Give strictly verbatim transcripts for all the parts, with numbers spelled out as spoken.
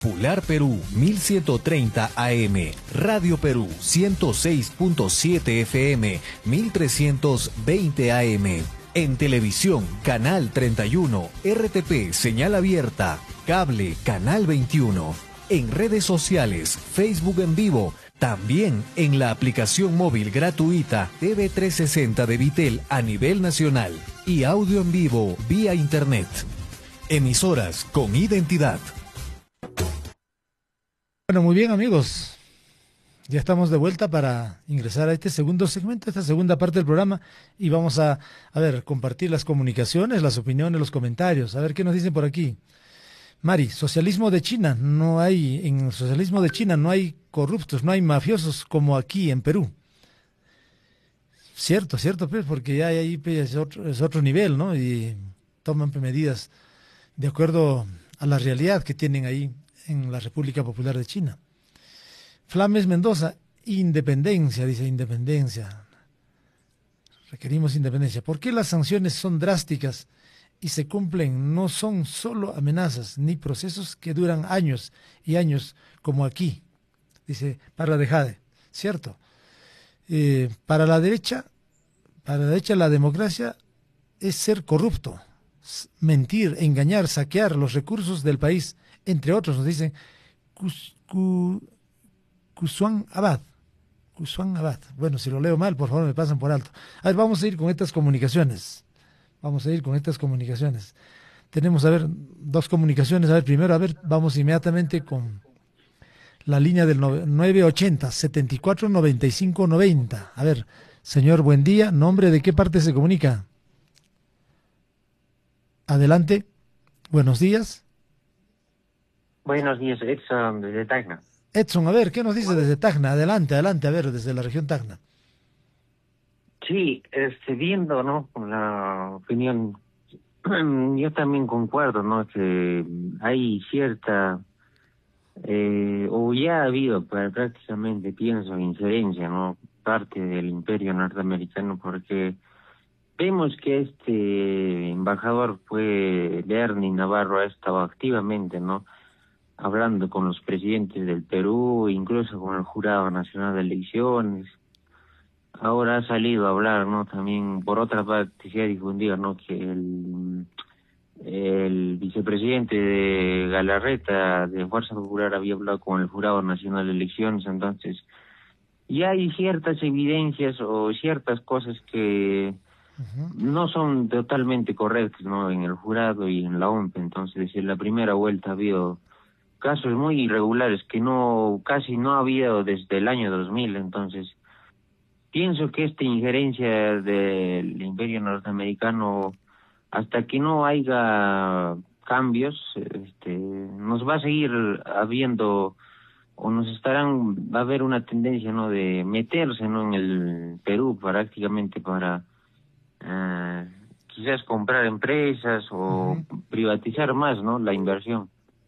Popular Perú mil ciento treinta A M, Radio Perú ciento seis punto siete F M, mil trescientos veinte A M. En televisión, Canal treinta y uno, R T P, señal abierta, cable, Canal veintiuno. En redes sociales, Facebook en vivo, también en la aplicación móvil gratuita T V trescientos sesenta de Vitel a nivel nacional y audio en vivo vía Internet. Emisoras con identidad. Bueno, muy bien amigos, ya estamos de vuelta para ingresar a este segundo segmento, esta segunda parte del programa y vamos a, a ver, compartir las comunicaciones, las opiniones, los comentarios, a ver qué nos dicen por aquí. Mari, socialismo de China, no hay, en el socialismo de China no hay corruptos, no hay mafiosos como aquí en Perú. Cierto, cierto, pues, porque ya ahí pues, es, otro, es otro nivel, ¿no? Y toman pues, medidas de acuerdo a la realidad que tienen ahí en la República Popular de China. Flames Mendoza, independencia, dice independencia. Requerimos independencia. ¿Por qué las sanciones son drásticas y se cumplen? No son solo amenazas ni procesos que duran años y años como aquí, dice Parra de Jade. Cierto. Eh, para la derecha, para la derecha la democracia es ser corrupto, mentir, engañar, saquear los recursos del país, entre otros, nos dicen Kusuan Abad. Kusuan Abad. Bueno, si lo leo mal, por favor, me pasan por alto. A ver, vamos a ir con estas comunicaciones. Vamos a ir con estas comunicaciones. Tenemos, a ver, dos comunicaciones. A ver, primero, a ver, vamos inmediatamente con la línea del nueve ochenta, setenta y cuatro, noventa y cinco, noventa. A ver, señor, buen día. ¿Nombre de qué parte se comunica? Adelante. Buenos días. Buenos días, Edson, desde Tacna. Edson, a ver, ¿qué nos dice desde Tacna? Adelante, adelante, a ver, desde la región Tacna. Sí, este, viendo, ¿no?, con la opinión, yo también concuerdo, ¿no?, que hay cierta, eh, o ya ha habido prácticamente, pienso, injerencia, ¿no?, parte del imperio norteamericano, porque vemos que este embajador fue Bernie Navarro, ha estado activamente, ¿no?, hablando con los presidentes del Perú, incluso con el Jurado Nacional de Elecciones. Ahora ha salido a hablar, ¿no?, también, por otra parte, se ha difundido, ¿no?, que el, el vicepresidente de Galarreta, de Fuerza Popular, había hablado con el Jurado Nacional de Elecciones. Entonces, ya hay ciertas evidencias o ciertas cosas que uh-huh. no son totalmente correctas, ¿no?, en el jurado y en la O M P. Entonces, en la primera vuelta ha habido casos muy irregulares que no casi no ha habido desde el año dos mil. Entonces, pienso que esta injerencia del imperio norteamericano, hasta que no haya cambios, este, nos va a seguir habiendo, o nos estarán, va a haber una tendencia, ¿no?, de meterse, ¿no?, en el Perú prácticamente para uh, quizás comprar empresas o uh-huh. privatizar más, ¿no?, la inversión.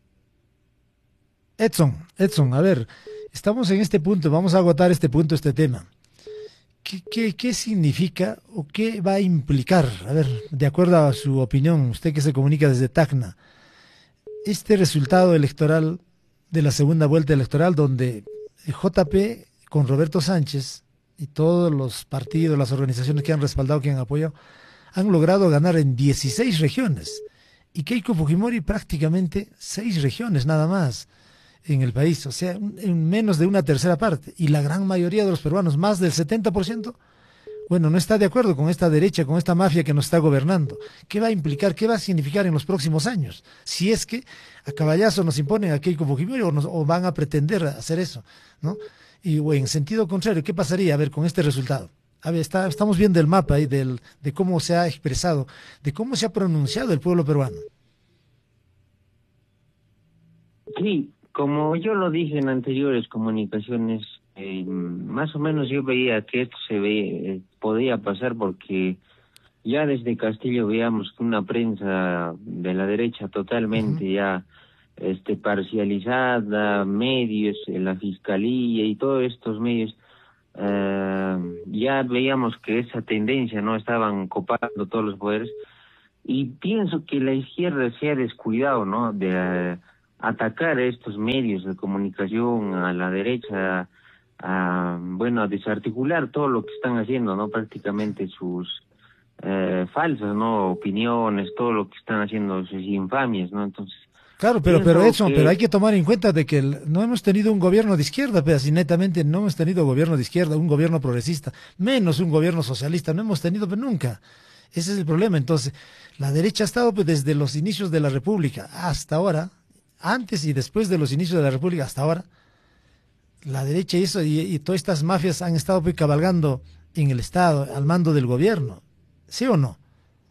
Edson, Edson, a ver, estamos en este punto, vamos a agotar este punto, este tema. ¿Qué, qué, qué significa o qué va a implicar, a ver, de acuerdo a su opinión, usted que se comunica desde Tacna, este resultado electoral de la segunda vuelta electoral donde J P con Roberto Sánchez y todos los partidos, las organizaciones que han respaldado, que han apoyado, han logrado ganar en dieciséis regiones y Keiko Fujimori prácticamente seis regiones nada más en el país, o sea, en menos de una tercera parte, y la gran mayoría de los peruanos, más del setenta por ciento, bueno, no está de acuerdo con esta derecha, con esta mafia que nos está gobernando. ¿Qué va a implicar, qué va a significar en los próximos años? Si es que a caballazo nos imponen a Keiko Fujimori o, nos, o van a pretender hacer eso, ¿no? Y o en sentido contrario, ¿qué pasaría, a ver, con este resultado? A ver, está, estamos viendo el mapa ahí del, de cómo se ha expresado, de cómo se ha pronunciado el pueblo peruano. Sí. Como yo lo dije en anteriores comunicaciones, eh, más o menos yo veía que esto se ve, eh, podía pasar porque ya desde Castillo veíamos que una prensa de la derecha totalmente uh-huh. ya este parcializada, medios, la fiscalía y todos estos medios, eh, ya veíamos que esa tendencia no estaban copando todos los poderes, y pienso que la izquierda se ha descuidado, ¿no?, de... Uh, atacar a estos medios de comunicación, a la derecha, a, bueno, a desarticular todo lo que están haciendo, ¿no? Prácticamente sus eh, falsas, ¿no? Opiniones, todo lo que están haciendo, sus infamias, ¿no? Entonces, claro, pero, pero Edson, que... pero hay que tomar en cuenta de que el, no hemos tenido un gobierno de izquierda, pero así netamente no hemos tenido gobierno de izquierda, un gobierno progresista, menos un gobierno socialista, no hemos tenido pues, nunca. Ese es el problema. Entonces, la derecha ha estado pues, desde los inicios de la República hasta ahora, antes y después de los inicios de la República hasta ahora, la derecha y, eso, y, y todas estas mafias han estado pues, cabalgando en el Estado, al mando del gobierno. ¿Sí o no?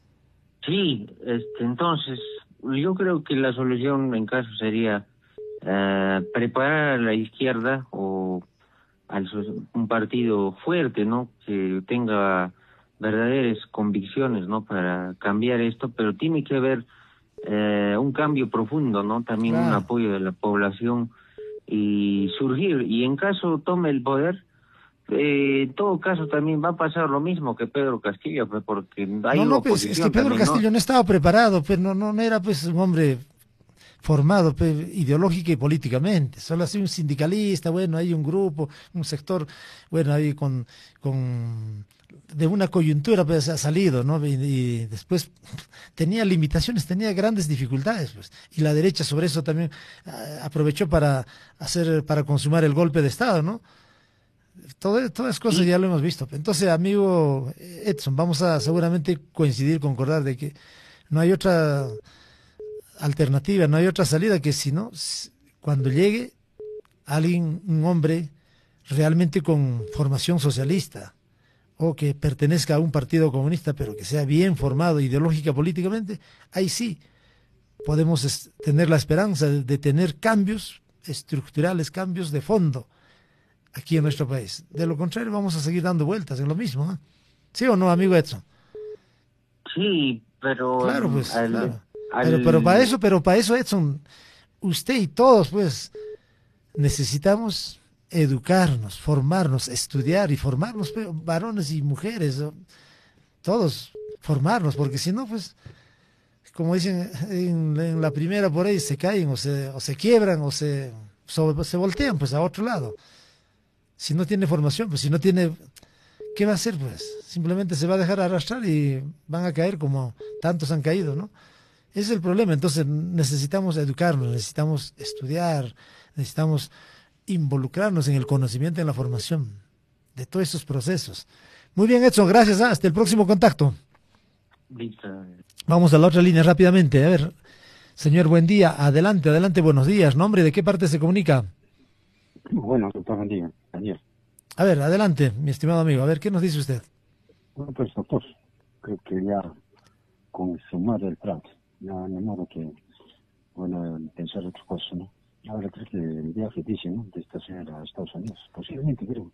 Sí, este, entonces, yo creo que la solución en caso sería eh, preparar a la izquierda o al, un partido fuerte, ¿no? Que tenga verdaderas convicciones, ¿no? Para cambiar esto, pero tiene que haber eh, un cambio profundo, ¿no? También claro. Un apoyo de la población y surgir. Y en caso tome el poder, eh, en todo caso también va a pasar lo mismo que Pedro Castillo, pues, porque hay no, no, pues, es que Pedro también, Castillo ¿no? no estaba preparado, pues no, no, no era pues un hombre formado pues, ideológica y políticamente, solo así un sindicalista, bueno, hay un grupo, un sector, bueno, ahí con, con de una coyuntura pues ha salido, ¿no? Y, y después tenía limitaciones, tenía grandes dificultades, pues, y la derecha sobre eso también uh, aprovechó para hacer, para consumar el golpe de Estado, ¿no? Todo, todas las cosas ya lo hemos visto. Entonces, amigo Edson, vamos a seguramente coincidir, concordar de que no hay otra alternativa, no hay otra salida que si no, cuando llegue alguien, un hombre realmente con formación socialista o que pertenezca a un partido comunista, pero que sea bien formado ideológica, políticamente, ahí sí podemos tener la esperanza de, de tener cambios estructurales, cambios de fondo aquí en nuestro país. De lo contrario, vamos a seguir dando vueltas en lo mismo, ¿eh? ¿Sí o no, amigo Edson? Sí, pero... Claro, pues, al, claro. Al... Pero, pero para eso, pero para eso, Edson, usted y todos, pues, necesitamos educarnos, formarnos, estudiar y formarnos, pero, varones y mujeres, todos formarnos, porque si no, pues, como dicen en, en la primera por ahí, se caen o se, o se quiebran o se, so, se voltean, pues, a otro lado. Si no tiene formación, pues si no tiene, ¿qué va a hacer? Pues simplemente se va a dejar arrastrar y van a caer como tantos han caído, ¿no? Ese es el problema. Entonces necesitamos educarnos, necesitamos estudiar, necesitamos involucrarnos en el conocimiento y en la formación de todos esos procesos. Muy bien, Edson, gracias. ¿eh? Hasta el próximo contacto. Listo. Vamos a la otra línea rápidamente. A ver, señor, buen día. Adelante, adelante, buenos días. ¿Nombre de qué parte se comunica? Bueno, doctor, buen día, Daniel. A ver, adelante, mi estimado amigo. A ver, ¿qué nos dice usted? Bueno, pues, doctor, creo que ya con sumar el plato, ya no modo que, bueno, pensar otra cosa, ¿no? Ahora creo que el viaje, dice, ¿no?, de esta señora a Estados Unidos, posiblemente, creo,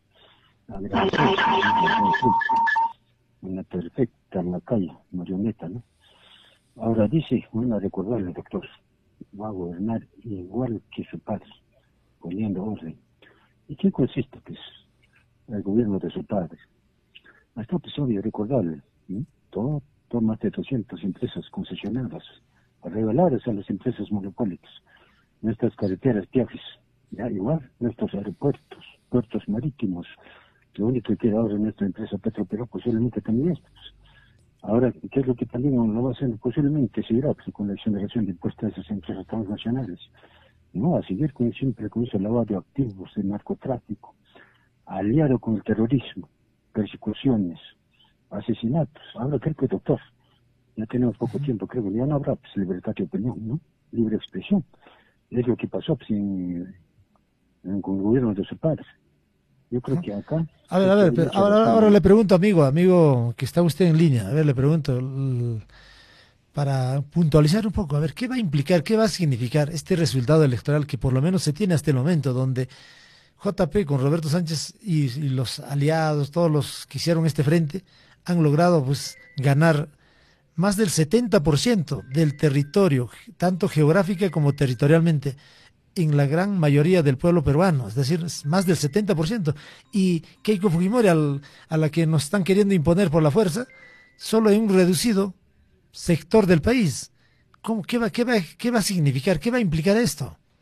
una perfecta en la calle, marioneta, ¿no? Ahora dice, bueno, a recordarle, doctor, va a gobernar igual que su padre, poniendo orden. ¿Y qué consiste, pues, el gobierno de su padre? Hasta pues obvio recordarle, ¿sí? todo, todo más de doscientas empresas concesionadas, regaladas a las empresas monopólicas, nuestras carreteras, viajes, ya igual, nuestros aeropuertos, puertos marítimos, lo único que queda ahora en nuestra empresa Petroperú, posiblemente también estos. Ahora, ¿qué es lo que también lo va a hacer? Posiblemente seguirá pues, con la exoneración de impuestos a esas empresas transnacionales. No, a seguir con siempre con ese lavado de activos, el narcotráfico, aliado con el terrorismo, persecuciones, asesinatos. Ahora creo que, doctor, ya tenemos poco tiempo, creo que ya no habrá pues, libertad de opinión, ¿no? Libre expresión. Es lo que pasó pues, en, en, con el gobierno de su padre. Yo creo que acá... A ver, a ver, pero ahora, ahora le pregunto, amigo, amigo, que está usted en línea, a ver, le pregunto, el, para puntualizar un poco, a ver, ¿qué va a implicar, qué va a significar este resultado electoral que por lo menos se tiene hasta el momento, donde J P con Roberto Sánchez y, y los aliados, todos los que hicieron este frente, han logrado pues ganar más del setenta por ciento del territorio, tanto geográfica como territorialmente, en la gran mayoría del pueblo peruano, es decir, más del setenta por ciento. Y Keiko Fujimori, al, a la que nos están queriendo imponer por la fuerza, solo en un reducido sector del país. ¿Cómo, qué, va, qué, va, ¿Qué va a significar? ¿Qué va a implicar esto?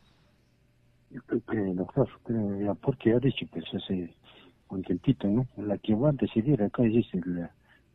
Yo creo que, doctor, creo, ya porque ha dicho que se hace contentito, ¿no? La que va a decidir acá es el,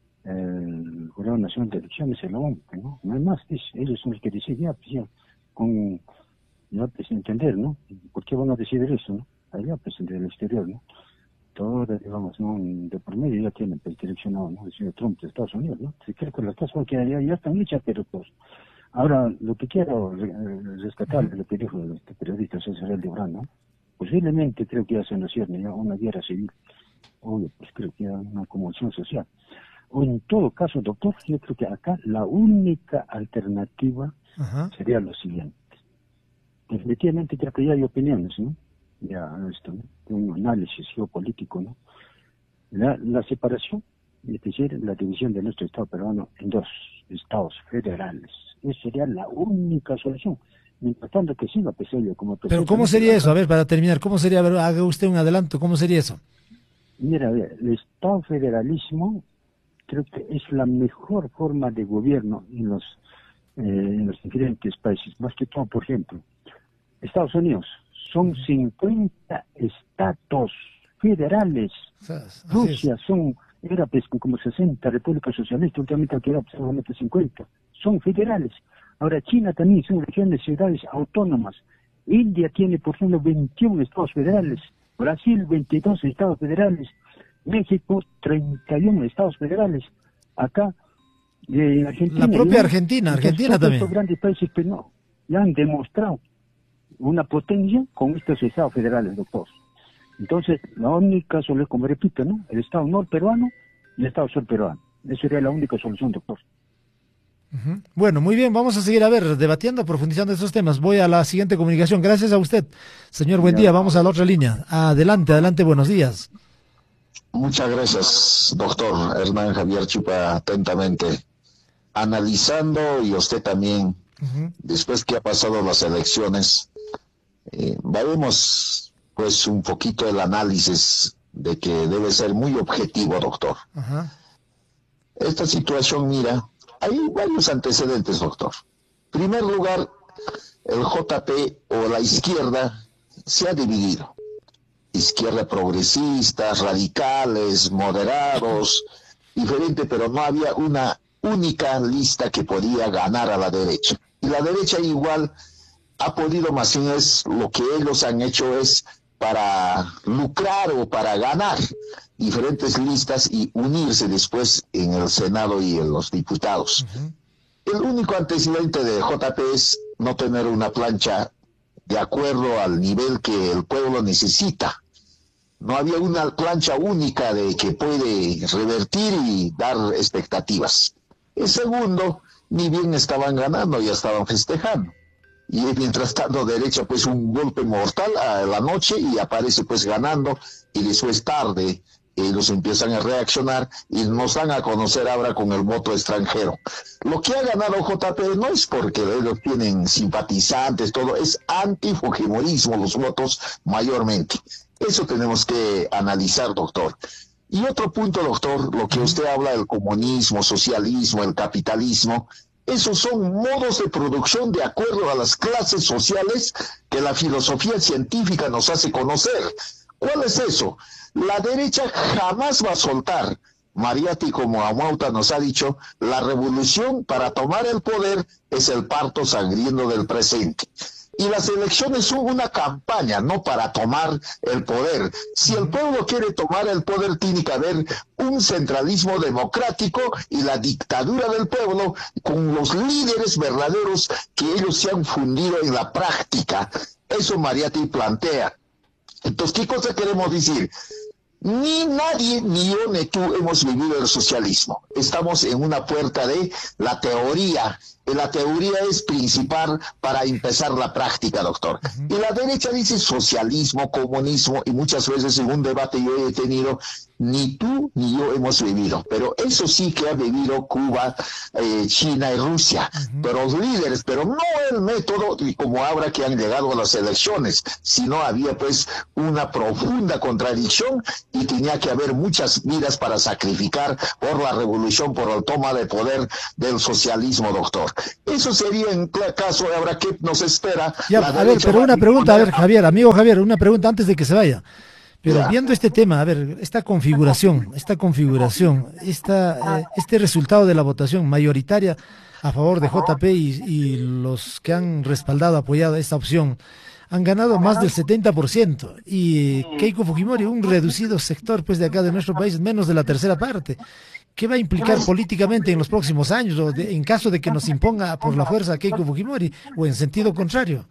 el Jurado Nacional de Elecciones, el O M P, ¿no? No hay más, dice, ellos son los que deciden, ya, pues ya, con, ya, pues entender, ¿no? ¿Por qué van a decidir eso, no? Allá, pues, del exterior, ¿no? Todo, digamos, ¿no? De por medio ya tienen, pues, direccionado, ¿no? El señor Trump de Estados Unidos, ¿no? Si creo que las cosas que ya, ya están hechas, pero pues, ahora, lo que quiero rescatar de lo que dijo este periodista César Eldebrán, ¿no? Posiblemente creo que ya se nos cierne ya una guerra civil, obvio, pues creo que ya una conmoción social. O en todo caso, doctor, yo creo que acá la única alternativa Ajá. sería lo siguiente. Definitivamente creo que ya hay opiniones, ¿no? Ya esto, ¿no? Un análisis geopolítico, ¿no? La, la separación, es decir, la división de nuestro Estado peruano en dos estados federales. Esa sería la única solución. Mientras tanto que siga Pesello como presidente. Pero ¿cómo sería eso? A ver, para terminar, ¿cómo sería? A ver, haga usted un adelanto, ¿cómo sería eso? Mira, a ver, el Estado federalismo creo que es la mejor forma de gobierno en los, eh, en los diferentes países. Más que todo, por ejemplo, Estados Unidos, son cincuenta estados federales. Rusia son, era pues como sesenta, República Socialista, últimamente ha quedado solamente cincuenta. Son federales. Ahora China también son regiones, ciudades autónomas. India tiene, por ejemplo, veintiún estados federales. Brasil, veintidós estados federales. México, treinta y uno estados federales. Acá, eh, Argentina. La propia Argentina, Argentina también. Estos grandes países que no, ya han demostrado una potencia con estos estados federales, doctor. Entonces, la única solución, como repito, ¿no? El Estado norperuano y el Estado surperuano. Esa sería la única solución, doctor. Uh-huh. Bueno, muy bien, vamos a seguir, a ver, debatiendo, profundizando estos temas. Voy a la siguiente comunicación. Gracias a usted, señor. Buen día. Vamos a la otra línea. Adelante, adelante, buenos días. Muchas gracias, doctor Hernán Javier Chipa, atentamente. Analizando, y usted también, uh-huh. después que ha pasado las elecciones, eh, veremos pues un poquito el análisis de que debe ser muy objetivo, doctor. Uh-huh. Esta situación, mira, hay varios antecedentes, doctor. En primer lugar, el J P o la izquierda se ha dividido. Izquierda progresistas, radicales, moderados, diferente, pero no había una única lista que podía ganar a la derecha. Y la derecha igual ha podido, más bien es lo que ellos han hecho es para lucrar o para ganar diferentes listas y unirse después en el Senado y en los diputados. Uh-huh. El único antecedente de J P es no tener una plancha de acuerdo al nivel que el pueblo necesita. No había una plancha única de que puede revertir y dar expectativas. El segundo, ni bien estaban ganando, ya estaban festejando. Y mientras tanto, derecha, pues un golpe mortal a la noche y aparece pues ganando, y después tarde ellos empiezan a reaccionar y nos dan a conocer ahora con el voto extranjero. Lo que ha ganado J P no es porque ellos tienen simpatizantes, todo, es antifujimorismo los votos mayormente. Eso tenemos que analizar, doctor. Y otro punto, doctor, lo que usted habla del comunismo, socialismo, el capitalismo, esos son modos de producción de acuerdo a las clases sociales que la filosofía científica nos hace conocer. ¿Cuál es eso? La derecha jamás va a soltar. Mariatti, como Amauta nos ha dicho, la revolución para tomar el poder es el parto sangriento del presente. Y las elecciones son una campaña, no para tomar el poder. Si el pueblo quiere tomar el poder, tiene que haber un centralismo democrático y la dictadura del pueblo con los líderes verdaderos que ellos se han fundido en la práctica. Eso Mariatti plantea. Entonces, ¿qué cosa queremos decir? Ni nadie, ni yo, ni tú hemos vivido el socialismo. Estamos en una puerta de la teoría. Y la teoría es principal para empezar la práctica, doctor. Uh-huh. Y la derecha dice socialismo, comunismo, y muchas veces en un debate yo he tenido, ni tú ni yo hemos vivido. Pero eso sí que ha vivido Cuba, eh, China y Rusia. Uh-huh. Pero los líderes, pero no el método, y como ahora que han llegado a las elecciones, sino había pues una profunda contradicción y tenía que haber muchas vidas para sacrificar por la revolución, por la toma de poder del socialismo, doctor. Eso sería en caso, ahora que nos espera. Ya, a ver, pero una pregunta, a ver, Javier, amigo Javier, una pregunta antes de que se vaya. Pero ya. Viendo este tema, a ver, esta configuración, esta configuración, esta, eh, este resultado de la votación mayoritaria a favor de J P y, y los que han respaldado, apoyado esta opción, han ganado más del setenta por ciento. Y Keiko Fujimori, un reducido sector pues de acá de nuestro país, menos de la tercera parte. ¿Qué va a implicar políticamente en los próximos años, o de, en caso de que nos imponga por la fuerza Keiko Fujimori, o en sentido contrario?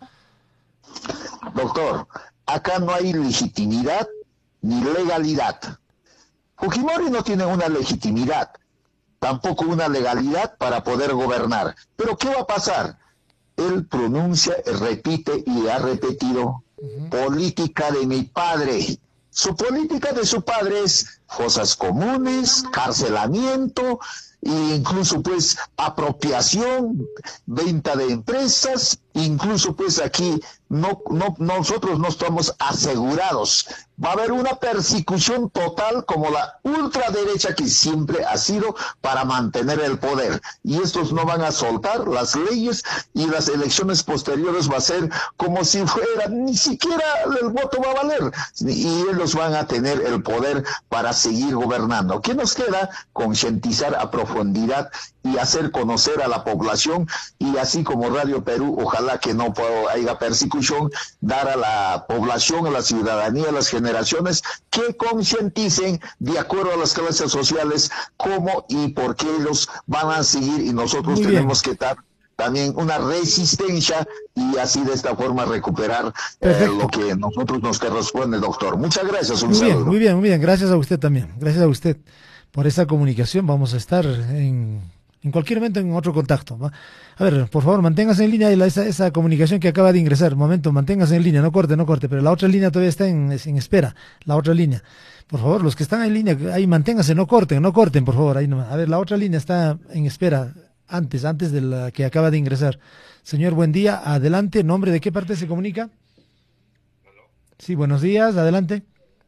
Doctor, acá no hay legitimidad ni legalidad. Fujimori no tiene una legitimidad, tampoco una legalidad para poder gobernar. Pero ¿qué va a pasar? Él pronuncia, repite y ha repetido uh-huh. política de mi padre. Su política de su padre es fosas comunes, carcelamiento e incluso pues apropiación, venta de empresas, incluso pues aquí no, no nosotros no estamos asegurados. Va a haber una persecución total como la ultraderecha que siempre ha sido para mantener el poder. Y estos no van a soltar las leyes y las elecciones posteriores va a ser como si fuera, ni siquiera el voto va a valer. Y ellos van a tener el poder para seguir gobernando. ¿Qué nos queda? Concientizar a profundidad y hacer conocer a la población, y así como Radio Perú, ojalá que no haya persecución, dar a la población, a la ciudadanía, a las generaciones que concienticen de acuerdo a las clases sociales cómo y por qué ellos van a seguir, y nosotros Muy tenemos bien. que dar también una resistencia y así de esta forma recuperar eh, lo que nosotros nos corresponde, doctor. Muchas gracias. Un muy saludo. bien, muy bien, muy bien. Gracias a usted también. Gracias a usted por esa comunicación. Vamos a estar en... en cualquier momento en otro contacto. ¿Va? A ver, por favor, manténgase en línea la, esa, esa comunicación que acaba de ingresar. Momento, manténgase en línea, no corte, no corte, pero la otra línea todavía está en, en espera, la otra línea. Por favor, los que están en línea, ahí manténganse, no corten, no corten, por favor. Ahí nomás. A ver, la otra línea está en espera, antes, antes de la que acaba de ingresar. Señor, buen día, adelante, ¿nombre de qué parte se comunica? Sí, buenos días, adelante.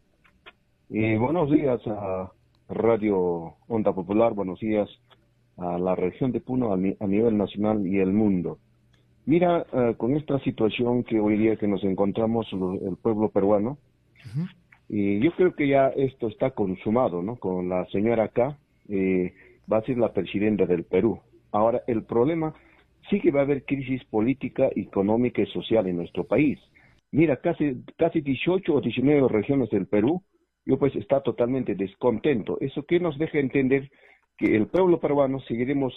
Eh, buenos días a Radio Onda Popular, buenos días a la región de Puno a, ni a nivel nacional y el mundo. Mira, uh, con esta situación que hoy día que nos encontramos lo, el pueblo peruano, uh-huh. y yo creo que ya esto está consumado, ¿no? Con la señora acá, eh, va a ser la presidenta del Perú. Ahora, el problema sí que va a haber crisis política, económica y social en nuestro país. Mira, casi, casi dieciocho o diecinueve regiones del Perú, yo pues está totalmente descontento. ¿Eso qué nos deja entender? Que el pueblo peruano seguiremos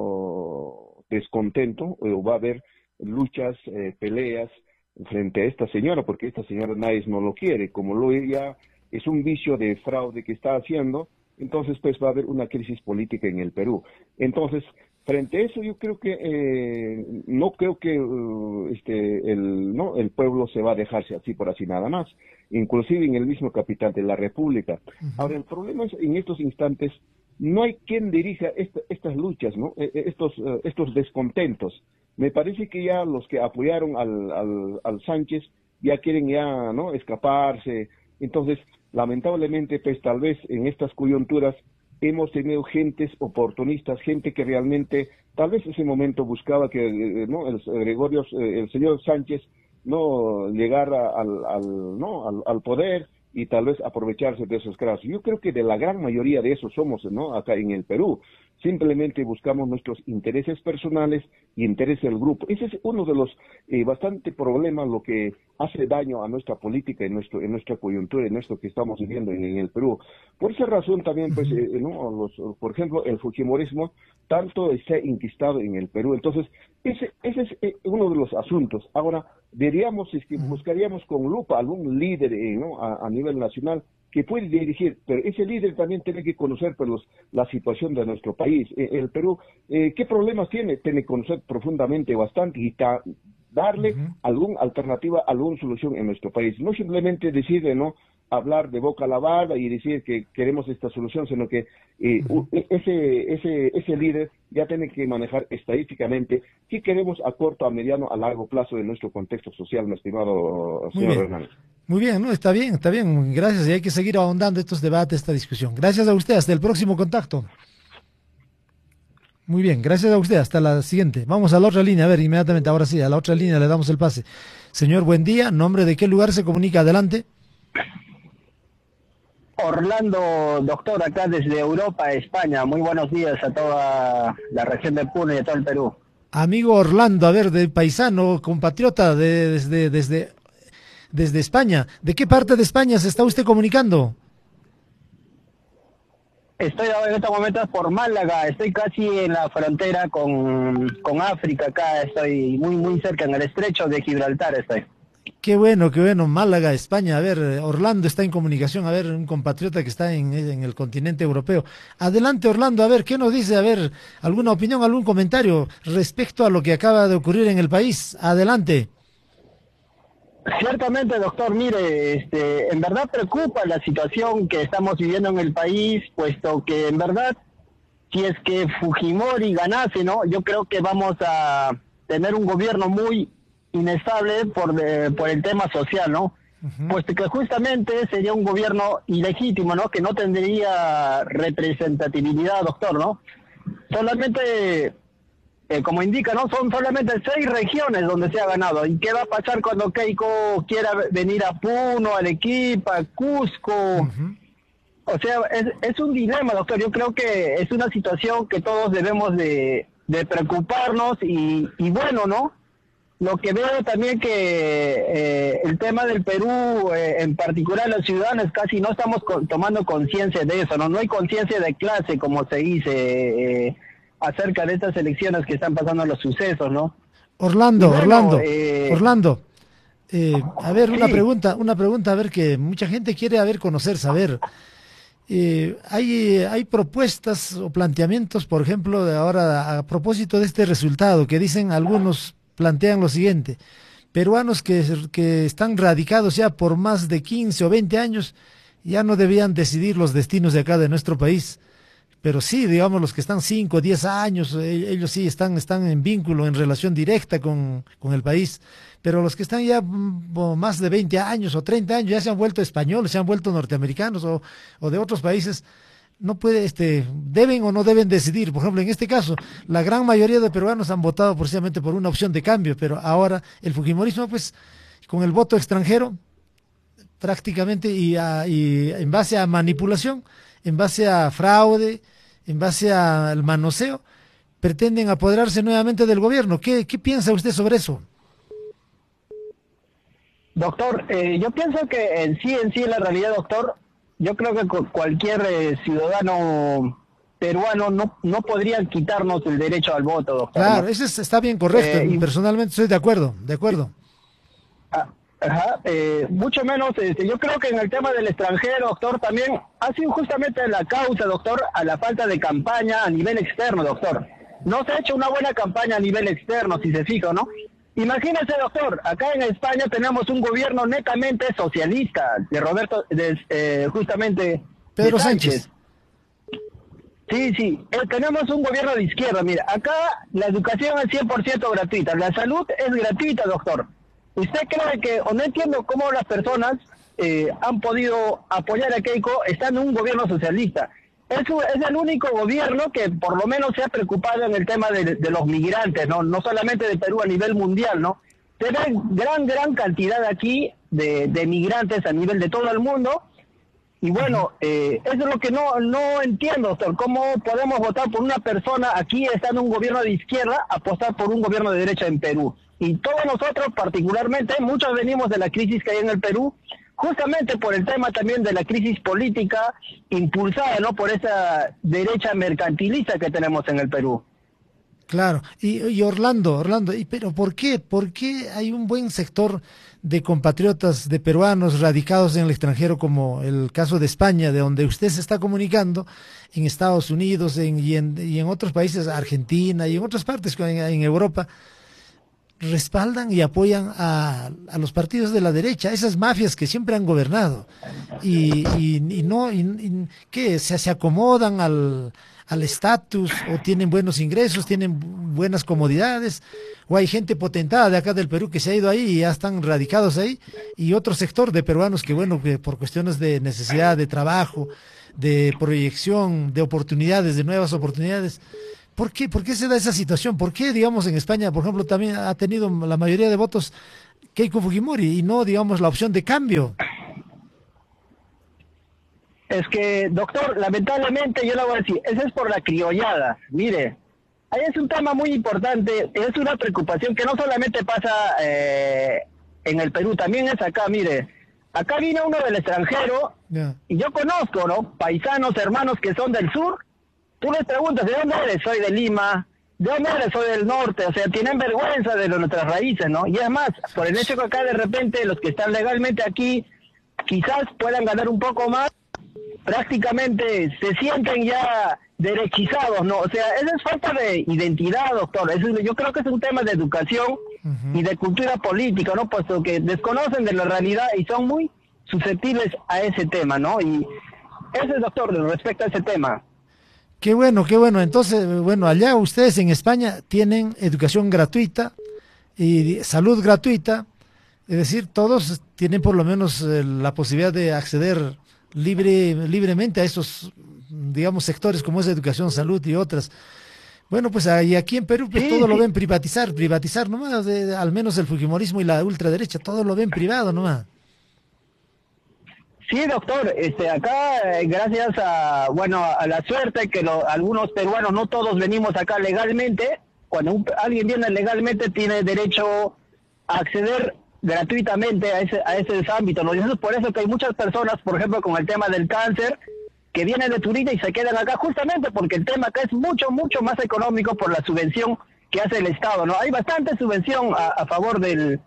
no descontento, o va a haber luchas, eh, peleas frente a esta señora, porque esta señora nadie no lo quiere, como lo ella es un vicio de fraude que está haciendo, entonces pues va a haber una crisis política en el Perú. Entonces, frente a eso yo creo que eh, no creo que uh, este el no el pueblo se va a dejarse así por así nada más, inclusive en el mismo capital de la República. Uh-huh. Ahora, el problema es en estos instantes no hay quien dirija esta, estas luchas, ¿no? Estos, uh, estos descontentos. Me parece que ya los que apoyaron al, al, al Sánchez ya quieren ya, ¿no? escaparse. Entonces, lamentablemente, pues tal vez en estas coyunturas hemos tenido gentes oportunistas, gente que realmente, tal vez en ese momento buscaba que, eh, ¿no? El Gregorio, eh, el señor Sánchez, no llegara al, al, ¿no? al, al poder, y tal vez aprovecharse de esos casos. Yo creo que de la gran mayoría de esos somos, ¿no? Acá en el Perú. Simplemente buscamos nuestros intereses personales y intereses del grupo. Ese es uno de los eh, bastante problemas, lo que hace daño a nuestra política, en nuestro, en nuestra coyuntura, en esto que estamos viviendo en, en el Perú. Por esa razón también, pues, eh, ¿no? Los, por ejemplo, el fujimorismo tanto está inquistado en el Perú. Entonces, ese, ese es eh, uno de los asuntos. Ahora, diríamos, es que buscaríamos con lupa algún líder, eh, ¿no? a, a nivel nacional que puede dirigir, pero ese líder también tiene que conocer pues, los, la situación de nuestro país. Eh, el Perú, eh, ¿qué problemas tiene? Tiene que conocer profundamente bastante y ta, darle uh-huh. alguna alternativa, alguna solución en nuestro país. No simplemente decir, ¿no? hablar de boca lavada y decir que queremos esta solución, sino que eh, uh-huh. ese, ese, ese líder ya tiene que manejar estadísticamente qué queremos a corto, a mediano, a largo plazo de nuestro contexto social, mi estimado señor Hernández. Muy bien, no, está bien, está bien, gracias, y hay que seguir ahondando estos debates, esta discusión. Gracias a usted, hasta el próximo contacto. Muy bien, gracias a usted. Hasta la siguiente. Vamos a la otra línea. A ver, inmediatamente, ahora sí, a la otra línea le damos el pase. Señor, buen día. ¿Nombre de qué lugar se comunica? Adelante. Orlando, doctor, acá desde Europa, España. Muy buenos días a toda la región de Puno y a todo el Perú. Amigo Orlando, a ver, de paisano, compatriota de, desde, desde, desde España. ¿De qué parte de España se está usted comunicando? Estoy ahora en estos momentos por Málaga, estoy casi en la frontera con, con África, acá estoy muy muy cerca, en el estrecho de Gibraltar estoy. Qué bueno, qué bueno, Málaga, España. A ver, Orlando está en comunicación, a ver, un compatriota que está en, en el continente europeo. Adelante, Orlando, a ver, ¿qué nos dice? A ver, alguna opinión, algún comentario respecto a lo que acaba de ocurrir en el país. Adelante. Ciertamente, doctor, mire, este, en verdad preocupa la situación que estamos viviendo en el país, puesto que en verdad, si es que Fujimori ganase, ¿no? Yo creo que vamos a tener un gobierno muy inestable por, de, por el tema social, ¿no? Uh-huh. Puesto que justamente sería un gobierno ilegítimo, ¿no? Que no tendría representatividad, doctor, ¿no? Solamente... Eh, como indica, ¿no? Son solamente seis regiones donde se ha ganado. ¿Y qué va a pasar cuando Keiko quiera venir a Puno, a Arequipa, a Cusco? Uh-huh. O sea, es, es un dilema, doctor. Yo creo que es una situación que todos debemos de, de preocuparnos y, y bueno, ¿no? Lo que veo también que eh, el tema del Perú, eh, en particular los ciudadanos, casi no estamos con, tomando conciencia de eso, ¿no? No hay conciencia de clase, como se dice, eh, acerca de estas elecciones que están pasando los sucesos, ¿no? Orlando, bueno, Orlando, eh... Orlando, eh, a ver, una sí. pregunta, una pregunta, a ver, que mucha gente quiere, a ver, conocer, saber. Eh, hay, hay propuestas o planteamientos, por ejemplo, de ahora, a propósito de este resultado, que dicen algunos, plantean lo siguiente: peruanos que, que están radicados ya por más de quince o veinte años, ya no debían decidir los destinos de acá de nuestro país. Pero sí, digamos, los que están cinco o diez años, ellos sí están, están en vínculo, en relación directa con, con el país. Pero los que están ya más de veinte años o treinta años, ya se han vuelto españoles, se han vuelto norteamericanos o, o de otros países, no puede, este, deben o no deben decidir. Por ejemplo, en este caso, la gran mayoría de peruanos han votado precisamente por una opción de cambio, pero ahora el fujimorismo, pues, con el voto extranjero, prácticamente, y, a, y en base a manipulación, en base a fraude, en base al manoseo, pretenden apoderarse nuevamente del gobierno. ¿Qué, qué piensa usted sobre eso? Doctor, eh, yo pienso que en sí, en sí, en la realidad, doctor, yo creo que cualquier eh, ciudadano peruano no, no podría quitarnos el derecho al voto, doctor. Claro, ¿no? eso es, está bien correcto. Eh, y... Personalmente estoy de acuerdo, de acuerdo. Ah, Ajá, eh, mucho menos, este, yo creo que en el tema del extranjero, doctor, también ha sido justamente la causa, doctor, a la falta de campaña a nivel externo, doctor. No se ha hecho una buena campaña a nivel externo, si se fija, ¿no? Imagínese, doctor, acá en España tenemos un gobierno netamente socialista, de Roberto, de, eh, justamente... Pedro Sánchez. Sí, sí, eh, tenemos un gobierno de izquierda, mira, acá la educación es cien por ciento gratuita, la salud es gratuita, doctor. ¿Usted cree que, o no entiendo cómo las personas eh, han podido apoyar a Keiko estando en un gobierno socialista? Es, es el único gobierno que por lo menos se ha preocupado en el tema de, de los migrantes, ¿no? No solamente de Perú, a nivel mundial, ¿no? Se ve gran, gran cantidad aquí de, de migrantes a nivel de todo el mundo. Y bueno, eh, eso es lo que no, no entiendo, doctor. ¿Cómo podemos votar por una persona aquí estando en un gobierno de izquierda, apostar por un gobierno de derecha en Perú? Y todos nosotros particularmente, muchos venimos de la crisis que hay en el Perú, justamente por el tema también de la crisis política impulsada, ¿no?, por esa derecha mercantilista que tenemos en el Perú. Claro, y, y Orlando, Orlando, y, pero ¿por qué? ¿Por qué hay un buen sector de compatriotas, de peruanos radicados en el extranjero, como el caso de España, de donde usted se está comunicando, en Estados Unidos en, y, en, y en otros países, Argentina y en otras partes en, en Europa, respaldan y apoyan a, a los partidos de la derecha, esas mafias que siempre han gobernado y, y, y no, y, y, que se, se acomodan al al estatus, o tienen buenos ingresos, tienen buenas comodidades, o hay gente potentada de acá del Perú que se ha ido ahí y ya están radicados ahí, y otro sector de peruanos que, bueno, que por cuestiones de necesidad de trabajo, de proyección, de oportunidades, de nuevas oportunidades, ¿Por qué, ¿Por qué se da esa situación? ¿Por qué, digamos, en España, por ejemplo, también ha tenido la mayoría de votos Keiko Fujimori y no, digamos, la opción de cambio? Es que, doctor, lamentablemente yo le voy a decir, eso es por la criollada. Mire, ahí es un tema muy importante, es una preocupación que no solamente pasa eh, en el Perú, también es acá, mire. Acá vino uno del extranjero, yeah. y yo conozco, ¿no? Paisanos, hermanos que son del sur. Tú les preguntas, ¿de dónde eres? Soy de Lima. ¿De dónde eres? Soy del norte. O sea, tienen vergüenza de nuestras raíces, ¿no? Y además, por el hecho que acá de repente los que están legalmente aquí quizás puedan ganar un poco más, prácticamente se sienten ya derechizados, ¿no? O sea, esa es falta de identidad, doctor. Eso, yo creo que es un tema de educación uh-huh. y de cultura política, ¿no? Puesto que desconocen de la realidad y son muy susceptibles a ese tema, ¿no? Y ese es, doctor, respecto a ese tema. Qué bueno, qué bueno. Entonces, bueno, allá ustedes en España tienen educación gratuita y salud gratuita, es decir, todos tienen por lo menos eh, la posibilidad de acceder libre, libremente a esos, digamos, sectores como es educación, salud y otras. Bueno, pues ahí, aquí en Perú pues sí, todo sí. lo ven privatizar, privatizar nomás, de, al menos el fujimorismo y la ultraderecha, todo lo ven privado nomás. Sí, doctor, este, acá eh, gracias a, bueno, a la suerte que lo, algunos peruanos, no todos venimos acá legalmente, cuando un, alguien viene legalmente tiene derecho a acceder gratuitamente a ese a ese ámbito, ¿no? Y eso es por eso que hay muchas personas, por ejemplo, con el tema del cáncer, que vienen de turista y se quedan acá justamente porque el tema acá es mucho, mucho más económico por la subvención que hace el Estado, ¿no? Hay bastante subvención a, a favor del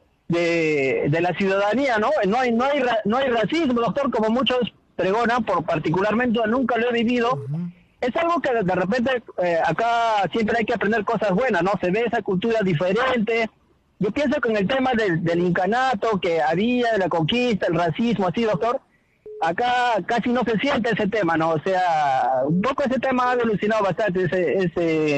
de, de la ciudadanía, ¿no? No hay no hay no hay racismo, doctor, como muchos pregonan, por particularmente nunca lo he vivido. Uh-huh. Es algo que de, de repente eh, acá siempre hay que aprender cosas buenas, ¿no? Se ve esa cultura diferente. Yo pienso que en el tema del, del incanato que había, de la conquista, el racismo, así, doctor, acá casi no se siente ese tema, ¿no? O sea, un poco ese tema ha evolucionado bastante, ese, ese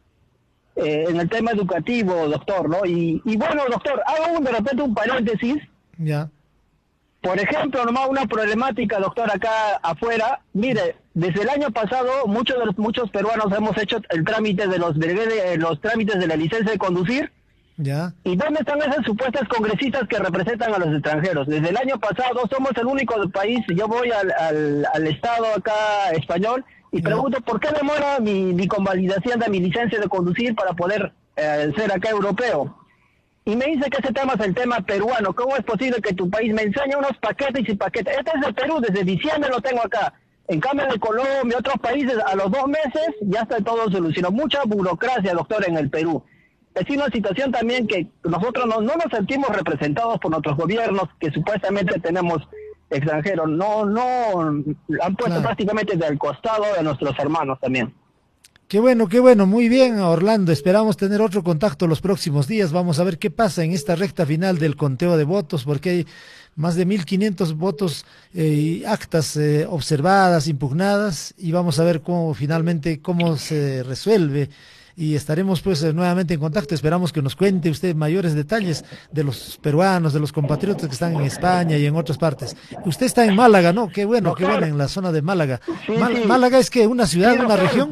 eh, en el tema educativo, doctor, ¿no? Y, y bueno, doctor, hago un, de repente un paréntesis. Ya. Yeah. Por ejemplo, nomás una problemática, doctor, acá afuera. Mire, desde el año pasado, muchos de los, muchos peruanos hemos hecho el trámite de los, de los trámites de la licencia de conducir. Ya. ¿Y dónde están esas supuestas congresistas que representan a los extranjeros? Desde el año pasado somos el único país, yo voy al, al, al estado acá español y ya. pregunto por qué demora mi, mi convalidación de mi licencia de conducir para poder eh, ser acá europeo. Y me dice que ese tema es el tema peruano. ¿Cómo es posible que tu país me enseñe unos paquetes y paquetes? Este es el Perú, desde diciembre lo tengo acá. En cambio de Colombia, otros países, a los dos meses ya está todo solucionado. Mucha burocracia, doctor, en el Perú. Es una situación también que nosotros no, no nos sentimos representados por nuestros gobiernos que supuestamente tenemos extranjeros. No, no, han puesto claro. prácticamente del costado de nuestros hermanos también. Qué bueno, qué bueno, muy bien, Orlando. Esperamos tener otro contacto los próximos días. Vamos a ver qué pasa en esta recta final del conteo de votos, porque hay más de mil quinientos votos eh, y actas eh, observadas, impugnadas, y vamos a ver cómo finalmente cómo se resuelve. Y estaremos pues nuevamente en contacto. Esperamos que nos cuente usted mayores detalles de los peruanos, de los compatriotas que están en España y en otras partes. Usted está en Málaga, ¿no? Qué bueno, qué bueno, en la zona de Málaga. Sí, Mal- sí. Málaga es que una ciudad, Sí, una región.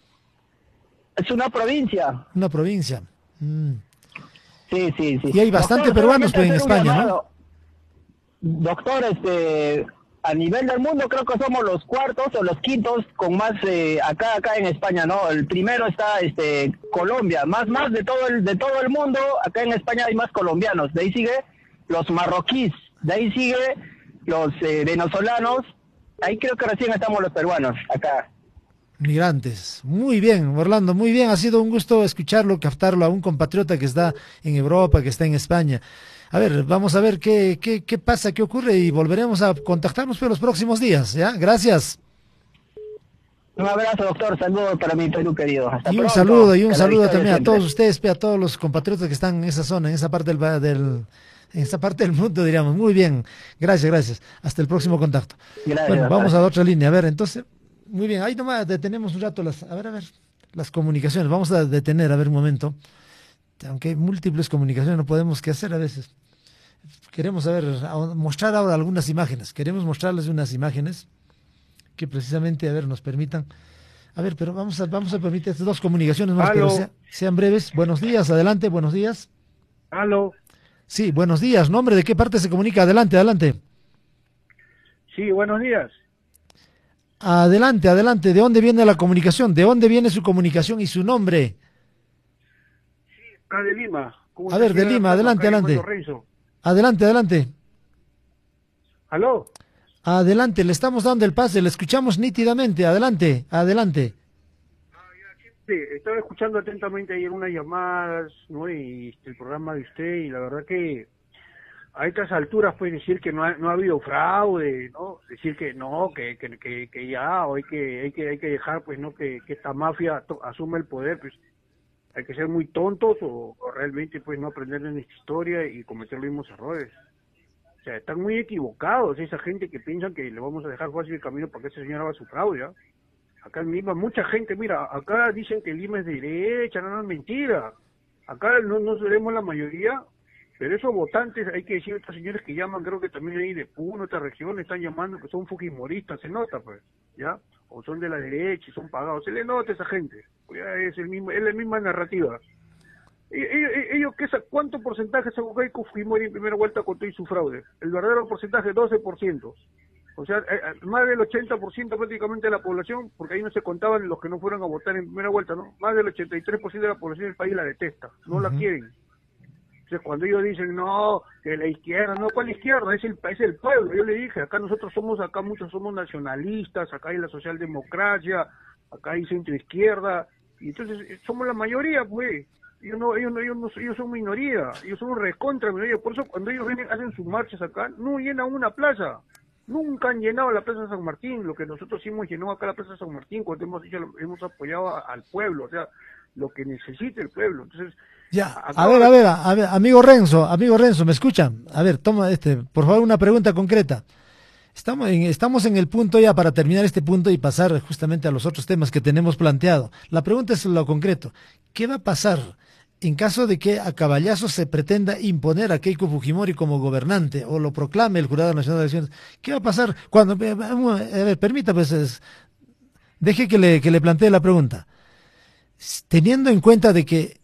Es una provincia. Una provincia. Mm. Sí, sí, sí. Y hay bastante Doctor, peruanos pues, en solamente hacer un España, llamado. ¿no? Doctor, este, a nivel del mundo creo que somos los cuartos o los quintos con más eh, acá acá en España, ¿no? El primero está este Colombia, más más de todo el de todo el mundo, acá en España hay más colombianos. De ahí sigue los marroquíes, de ahí sigue los eh, venezolanos. Ahí creo que recién estamos los peruanos acá. Migrantes. Muy bien, Orlando, muy bien. Ha sido un gusto escucharlo, captarlo a un compatriota que está en Europa, que está en España. A ver, vamos a ver qué, qué, qué pasa, qué ocurre y volveremos a contactarnos por los próximos días, ¿ya? Gracias. Un abrazo, doctor. Saludos para mi Perú querido. Hasta y un pronto. saludo, y un Que la saludo victoria también a siempre. todos ustedes, a todos los compatriotas que están en esa zona, en esa parte del, va- del en esa parte del mundo, diríamos. Muy bien. Gracias, gracias. Hasta el próximo contacto. Gracias, Bueno, doctor. vamos a la otra línea. A ver, entonces, muy bien. Ahí nomás detenemos un rato las, a ver, a ver, las comunicaciones. Vamos a detener, a ver, un momento. Aunque hay múltiples comunicaciones, no podemos qué hacer a veces. Queremos, a ver, a- mostrar ahora algunas imágenes. Queremos mostrarles unas imágenes que precisamente, a ver, nos permitan A ver, pero vamos a, vamos a permitir estas dos comunicaciones más, Aló. pero sea- sean breves. Buenos días, adelante, buenos días. Aló. Sí, buenos días. ¿Nombre de qué parte se comunica? Adelante, adelante. Sí, buenos días. Adelante, adelante. ¿De dónde viene la comunicación? ¿De dónde viene su comunicación y su nombre? Acá de Lima. ¿Cómo A está, ver, de señora? Lima, Acá adelante, llamando adelante. Renzo. Adelante, adelante. Aló. Adelante, le estamos dando el pase, le escuchamos nítidamente. Adelante, adelante. Sí, estaba escuchando atentamente ayer unas llamadas, ¿no? Y este, el programa de usted, y la verdad que a estas alturas puede decir que no ha, no ha habido fraude, ¿no? Decir que no, que, que, que, que ya, o hay que, hay que, hay que dejar, pues, ¿no? Que, que esta mafia to- asuma el poder, pues, hay que ser muy tontos o, o realmente, pues, no aprender de nuestra historia y cometer los mismos errores. O sea, están muy equivocados esa gente que piensa que le vamos a dejar fácil el camino para que ese señor haga su fraude, ¿ya? Acá en Lima, mucha gente, mira, acá dicen que Lima es de derecha, no, no es mentira. Acá no, no seremos la mayoría, pero esos votantes, hay que decir, estos señores que llaman, creo que también hay de Puno, otras regiones, están llamando que son fujimoristas, se nota, pues, ¿ya? O son de la derecha y son pagados, se le nota a esa gente, pues ya es, el mismo, es la misma narrativa. E- e- Ellos, ¿qué sa- ¿cuánto porcentaje sacó Keiko Fujimori en primera vuelta con todo y su fraude? El verdadero porcentaje, doce por ciento. O sea, eh, eh, más del ochenta por ciento prácticamente de la población, porque ahí no se contaban los que no fueron a votar en primera vuelta, ¿no? Más del ochenta y tres por ciento de la población del país la detesta, no la Ujú. quieren. Entonces, cuando ellos dicen, no, que la izquierda, no, ¿cuál izquierda? Es el, es el pueblo. Yo le dije, acá nosotros somos, acá muchos somos nacionalistas, acá hay la socialdemocracia, acá hay centro-izquierda, y entonces eh, somos la mayoría, pues. Ellos no, ellos no, ellos no, ellos son minoría, ellos son recontra minoría. Por eso cuando ellos vienen, hacen sus marchas acá, no llenan una plaza. Nunca han llenado la Plaza San Martín, lo que nosotros sí hemos llenado acá la Plaza San Martín, cuando hemos, hecho, hemos apoyado a- al pueblo, o sea, lo que necesita el pueblo. Entonces, Ya, acá- a ver, a ver, a ver, amigo Renzo, amigo Renzo, ¿me escuchan? A ver, toma este, por favor, una pregunta concreta. Estamos en, estamos en el punto ya para terminar este punto y pasar justamente a los otros temas que tenemos planteado. La pregunta es lo concreto. ¿Qué va a pasar en caso de que a caballazo se pretenda imponer a Keiko Fujimori como gobernante o lo proclame el Jurado Nacional de Elecciones? ¿Qué va a pasar cuando, eh, vamos, a ver, permita, pues, es- deje que le, que le plantee la pregunta. S- Teniendo en cuenta de que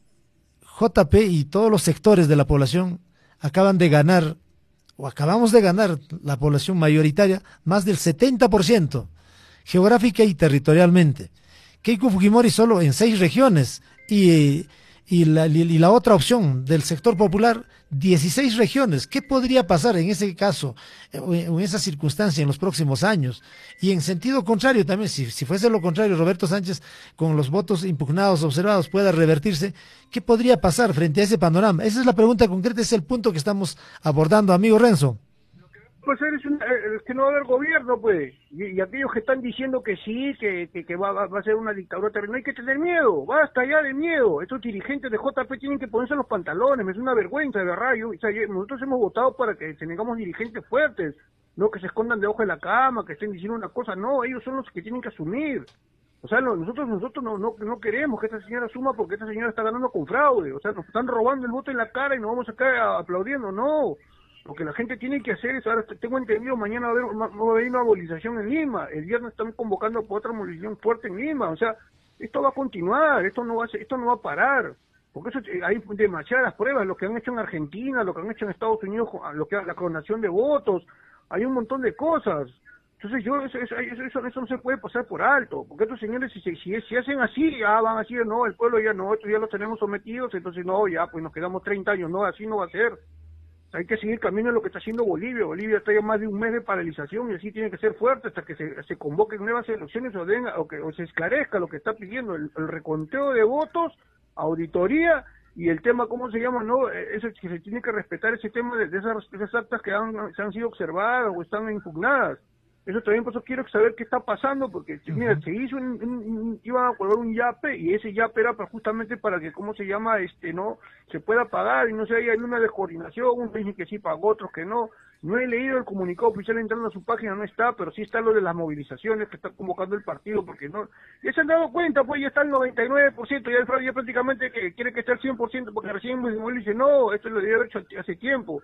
J P y todos los sectores de la población acaban de ganar, o acabamos de ganar, la población mayoritaria, más del setenta por ciento, geográfica y territorialmente. Keiko Fujimori solo en seis regiones y, y, la, y la otra opción del sector popular, dieciséis regiones. ¿Qué podría pasar en ese caso, o en, o en esa circunstancia en los próximos años? Y en sentido contrario también, si, si fuese lo contrario, Roberto Sánchez, con los votos impugnados, observados, pueda revertirse, ¿qué podría pasar frente a ese panorama? Esa es la pregunta concreta, es el punto que estamos abordando, amigo Renzo. pues eres un, eh, que no va a haber gobierno, pues. Y, y aquellos que están diciendo que sí, que, que, que va, va, va a ser una dictadura terrible, no hay que tener miedo, basta ya de miedo. Estos dirigentes de J P tienen que ponerse los pantalones, es una vergüenza, de verdad. Yo, o sea, yo- nosotros hemos votado para que tengamos dirigentes fuertes, no que se escondan debajo de la cama, que estén diciendo una cosa, no, ellos son los que tienen que asumir. O sea, no, nosotros nosotros no, no no queremos que esta señora asuma porque esta señora está ganando con fraude, o sea, nos están robando el voto en la cara y nos vamos a quedar aplaudiendo, no. Lo que la gente tiene que hacer es, ahora tengo entendido, mañana va a haber, va a haber una movilización en Lima, el viernes están convocando por otra movilización fuerte en Lima, o sea, esto va a continuar, esto no va a ser- esto no va a parar, porque eso eh, hay demasiadas pruebas, lo que han hecho en Argentina, lo que han hecho en Estados Unidos, lo que la clonación de votos, hay un montón de cosas. Entonces yo eso, eso, eso, eso no se puede pasar por alto, porque estos señores si, si, si hacen así, ya van a decir, no, el pueblo ya no, estos ya los tenemos sometidos, entonces no, ya pues nos quedamos treinta años, no, así no va a ser. Hay que seguir camino en lo que está haciendo Bolivia. Bolivia está ya más de un mes de paralización y así tiene que ser fuerte hasta que se, se convoquen nuevas elecciones o, den, o que o se esclarezca lo que está pidiendo, el, el reconteo de votos, auditoría y el tema, ¿cómo se llama? No, eso que se tiene que respetar ese tema de, de esas, esas actas que han, se han sido observadas o están impugnadas. Eso también, por eso quiero saber qué está pasando, porque uh-huh. mira, se hizo un, un, un, iba a colgar un yape y ese yape era para, justamente para que, ¿cómo se llama? Este, no, se pueda pagar y no sé, hay una descoordinación, unos dicen que sí pagó, otros que no. No he leído el comunicado oficial entrando a su página, no está, pero sí está lo de las movilizaciones que está convocando el partido, porque no, ya se han dado cuenta, pues ya está el noventa y nueve por ciento, ya el fraude ya prácticamente que quiere que esté al cien por ciento, porque recién Fujimori dice, no, esto lo debería haber hecho hace tiempo.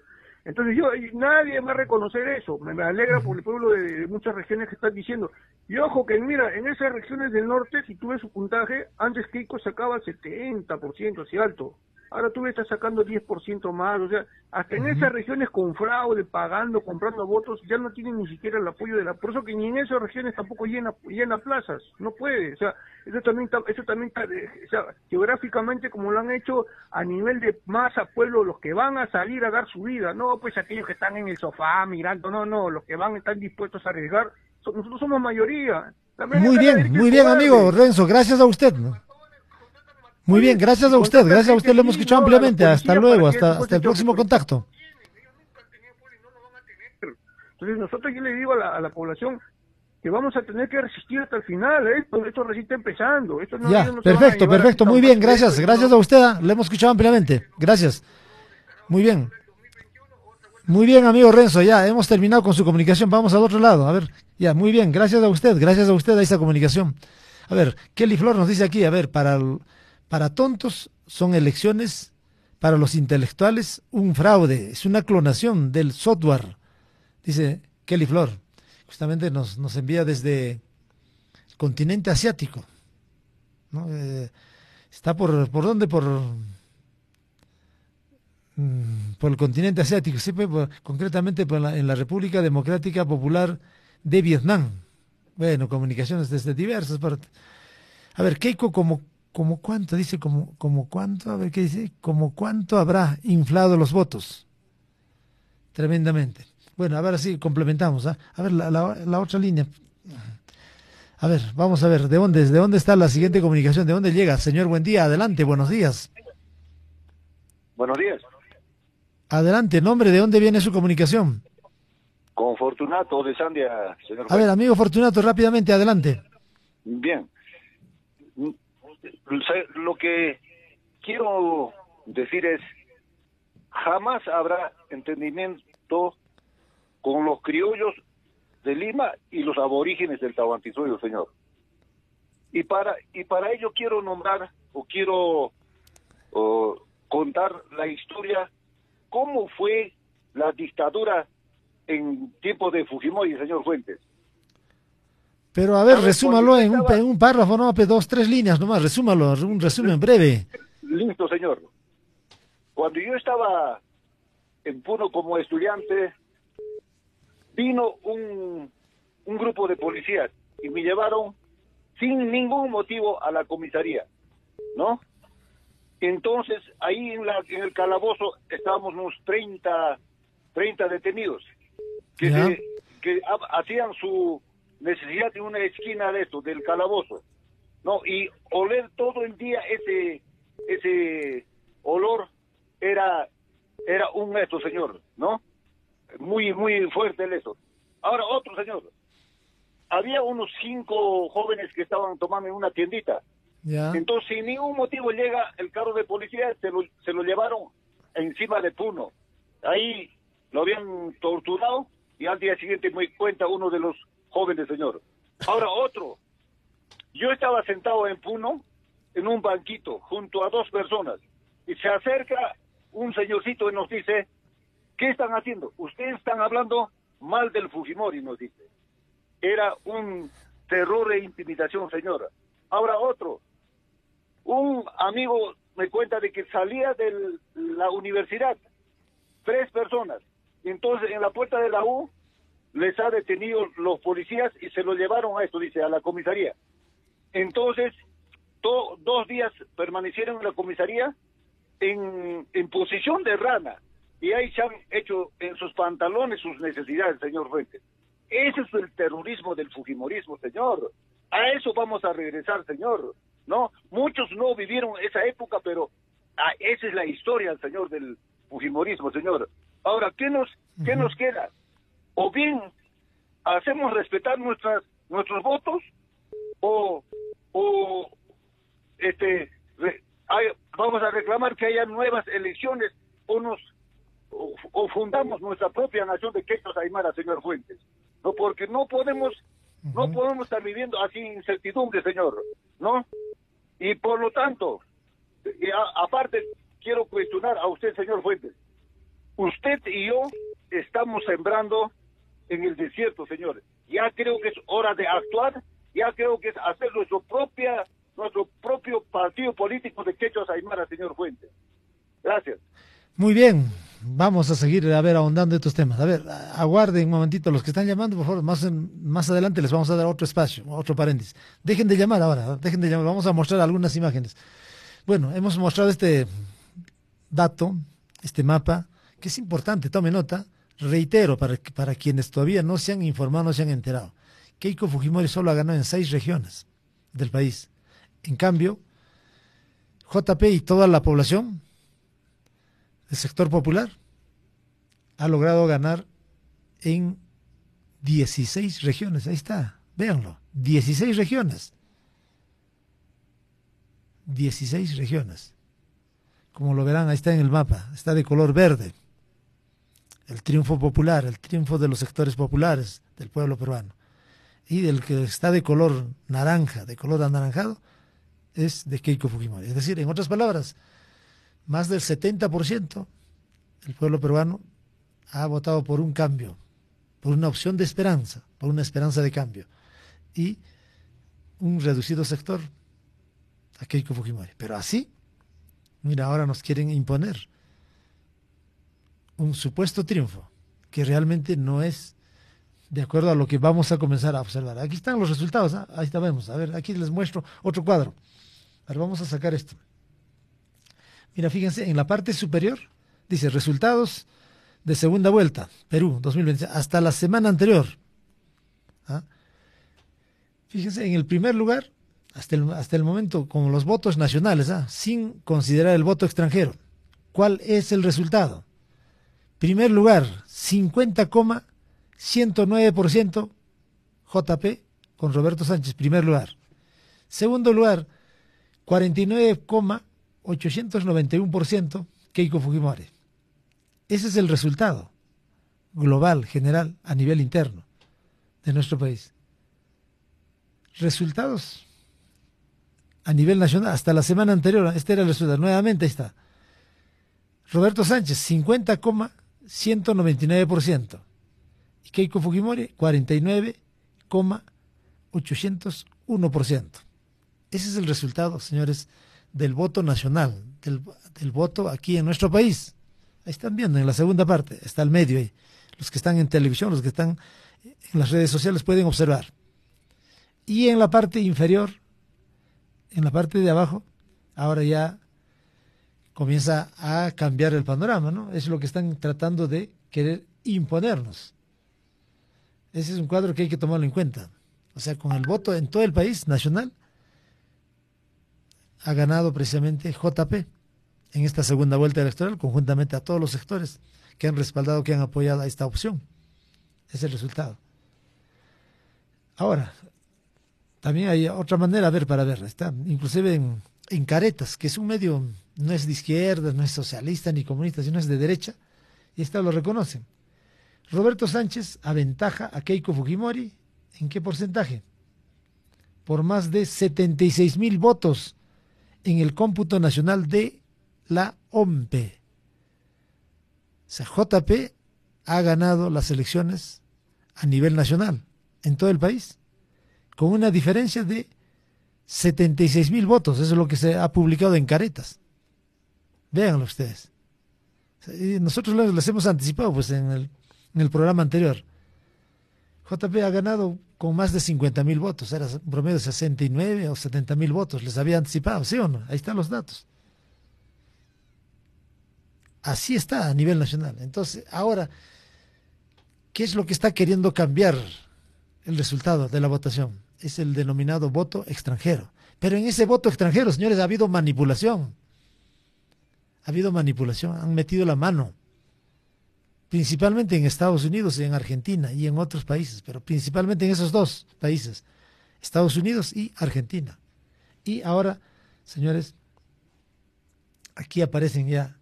Entonces yo, nadie va a reconocer eso. Me, me alegra por el pueblo de, de muchas regiones que están diciendo. Y ojo que mira, en esas regiones del norte, si tú ves su puntaje, antes Keiko sacaba setenta por ciento, así alto. Ahora tú estás sacando diez por ciento más, o sea, hasta en esas regiones con fraude, pagando, comprando votos, ya no tienen ni siquiera el apoyo de la... Por eso que ni en esas regiones tampoco llena, llena plazas, no puede, o sea, eso también está, eso también está, o sea, geográficamente como lo han hecho a nivel de masa, pueblo, los que van a salir a dar su vida, no pues aquellos que están en el sofá mirando, no, no, los que van están dispuestos a arriesgar, nosotros somos mayoría. Muy bien, muy bien, amigo Renzo, gracias a usted, ¿no? Muy bien, gracias a usted, gracias a usted, lo hemos escuchado ampliamente. Hasta luego, hasta, hasta el próximo contacto. Entonces nosotros, yo le digo a la, a la población que vamos a tener que resistir hasta el final, ¿eh? Esto, esto resiste empezando. Esto no, ya, no perfecto, perfecto, muy bien, gracias, gracias a usted, lo hemos escuchado ampliamente, gracias. Muy bien. Muy bien, amigo Renzo, ya hemos terminado con su comunicación, vamos al otro lado, a ver, ya, muy bien, gracias a usted, gracias a usted a esa comunicación. A ver, Kelly Flor nos dice aquí, a ver, para el... Para tontos son elecciones, para los intelectuales un fraude, es una clonación del software, dice Kelly Flor. Justamente nos, nos envía desde el continente asiático, ¿no? Eh, está por, ¿por dónde? Por, mm, por el continente asiático, sí, por, concretamente por la, en la República Democrática Popular de Vietnam. Bueno, comunicaciones desde diversas partes. A ver, Keiko, como ¿Como cuánto? Dice, como, como cuánto, a ver qué dice, como cuánto habrá inflado los votos. Tremendamente. Bueno, a ver, así complementamos. ¿eh? A ver, la, la, la otra línea. A ver, vamos a ver, ¿de dónde, ¿de dónde está la siguiente comunicación? ¿De dónde llega? Señor, buen día, adelante, buenos días. Buenos días. Adelante, nombre, ¿de dónde viene su comunicación? Con Fortunato de Sandia, señor. A ver, amigo Fortunato, rápidamente, adelante. Bien. Lo que quiero decir es, jamás habrá entendimiento con los criollos de Lima y los aborígenes del Tahuantinsuyo, señor. Y para y para ello quiero nombrar o quiero uh, contar la historia, cómo fue la dictadura en tiempo de Fujimori, señor Fuentes. Pero a ver, resúmalo en un, en un párrafo, no, dos, tres líneas nomás, resúmalo, un resumen breve. Listo, señor. Cuando yo estaba en Puno como estudiante, vino un, un grupo de policías y me llevaron sin ningún motivo a la comisaría, ¿no? Entonces, ahí en, la, en el calabozo estábamos unos treinta, treinta detenidos que, se, que ha, hacían su necesidad de una esquina de esto, del calabozo, ¿no? Y oler todo el día ese ese olor era era un esto, señor, ¿no? Muy, muy fuerte el eso. Ahora, otro, señor. Había unos cinco jóvenes que estaban tomando en una tiendita. Ya. Entonces, sin ningún motivo llega el carro de policía, se lo, se lo llevaron encima de Puno. Ahí lo habían torturado y al día siguiente me cuenta uno de los jóvenes, señor. Ahora otro. Yo estaba sentado en Puno, en un banquito, junto a dos personas, y se acerca un señorcito y nos dice, ¿qué están haciendo? Ustedes están hablando mal del Fujimori, nos dice. Era un terror e intimidación, señora. Ahora otro. Un amigo me cuenta de que salía de la universidad, tres personas. Entonces, en la puerta de la U, les ha detenido los policías y se lo llevaron a esto, dice, a la comisaría. Entonces, to, dos días permanecieron en la comisaría en, en posición de rana. Y ahí se han hecho en sus pantalones sus necesidades, señor Fuentes. Ese es el terrorismo del fujimorismo, señor. A eso vamos a regresar, señor. ¿No? Muchos no vivieron esa época, pero ah, esa es la historia, señor, del fujimorismo, señor. Ahora, ¿qué nos, ¿qué uh-huh. nos queda? O bien hacemos respetar nuestras nuestros votos, o, o este re, hay, vamos a reclamar que haya nuevas elecciones, o nos o, o fundamos nuestra propia nación de quechos aymara, señor Fuentes. No, porque no podemos uh-huh. no podemos estar viviendo así incertidumbre, señor, ¿no? Y por lo tanto, y a, aparte quiero cuestionar a usted, señor Fuentes. Usted y yo estamos sembrando en el desierto, señores. Ya creo que es hora de actuar, ya creo que es hacer nuestro propia, nuestro propio partido político de Quechua Aymara, señor Fuentes. Gracias. Muy bien, vamos a seguir a ver ahondando estos temas. A ver, aguarden un momentito los que están llamando, por favor, más, en, más adelante les vamos a dar otro espacio, otro paréntesis. Dejen de llamar ahora, dejen de llamar, vamos a mostrar algunas imágenes. Bueno, hemos mostrado este dato, este mapa, que es importante, tome nota, reitero, para, para quienes todavía no se han informado, no se han enterado. Keiko Fujimori solo ha ganado en seis regiones del país. En cambio, J P y toda la población del sector popular ha logrado ganar en dieciséis regiones. Ahí está, véanlo, dieciséis regiones. dieciséis regiones. Como lo verán, ahí está en el mapa, está de color verde. El triunfo popular, el triunfo de los sectores populares del pueblo peruano. Y del que está de color naranja, de color anaranjado, es de Keiko Fujimori. Es decir, en otras palabras, más del setenta por ciento del pueblo peruano ha votado por un cambio, por una opción de esperanza, por una esperanza de cambio. Y un reducido sector a Keiko Fujimori. Pero así, mira, ahora nos quieren imponer un supuesto triunfo que realmente no es de acuerdo a lo que vamos a comenzar a observar. Aquí están los resultados, ¿eh? Ahí está, vemos. A ver, aquí les muestro otro cuadro. A ver, vamos a sacar esto. Mira, fíjense, en la parte superior dice resultados de segunda vuelta, Perú dos mil veinte, hasta la semana anterior. ¿Ah? Fíjense, en el primer lugar, hasta el, hasta el momento, con los votos nacionales, ¿ah? Sin considerar el voto extranjero. ¿Cuál es el resultado? Primer lugar, cincuenta coma ciento nueve por ciento J P con Roberto Sánchez, primer lugar. Segundo lugar, cuarenta y nueve coma ochocientos noventa y uno por ciento Keiko Fujimori. Ese es el resultado global, general, a nivel interno de nuestro país. Resultados a nivel nacional, hasta la semana anterior, este era el resultado, nuevamente ahí está. Roberto Sánchez, cincuenta coma ciento noventa y nueve por ciento. Y Keiko Fujimori, cuarenta y nueve coma ochocientos uno por ciento. Ese es el resultado, señores, del voto nacional, del, del voto aquí en nuestro país. Ahí están viendo, en la segunda parte, está el medio ahí. Los que están en televisión, los que están en las redes sociales pueden observar. Y en la parte inferior, en la parte de abajo, ahora ya comienza a cambiar el panorama, ¿no? Es lo que están tratando de querer imponernos. Ese es un cuadro que hay que tomarlo en cuenta. O sea, con el voto en todo el país nacional, ha ganado precisamente J P en esta segunda vuelta electoral, conjuntamente a todos los sectores que han respaldado, que han apoyado a esta opción. Ese es el resultado. Ahora, también hay otra manera, a ver, para ver, está inclusive en, en Caretas, que es un medio, no es de izquierda, no es socialista ni comunista, sino es de derecha, y esta lo reconocen. Roberto Sánchez aventaja a Keiko Fujimori, ¿en qué porcentaje? Por más de setenta y seis mil votos en el cómputo nacional de la O M P E. O sea, J P ha ganado las elecciones a nivel nacional, en todo el país, con una diferencia de setenta y seis mil votos. Eso es lo que se ha publicado en Caretas. Véanlo ustedes. Y nosotros les hemos anticipado pues en el, en el programa anterior. J P ha ganado con más de cincuenta mil votos, era un promedio de sesenta y nueve o setenta mil votos, les había anticipado, ¿sí o no? Ahí están los datos. Así está a nivel nacional. Entonces, ahora, ¿qué es lo que está queriendo cambiar el resultado de la votación? Es el denominado voto extranjero. Pero en ese voto extranjero, señores, ha habido manipulación. Ha habido manipulación, han metido la mano. Principalmente en Estados Unidos y en Argentina y en otros países, pero principalmente en esos dos países, Estados Unidos y Argentina. Y ahora, señores, aquí aparecen ya,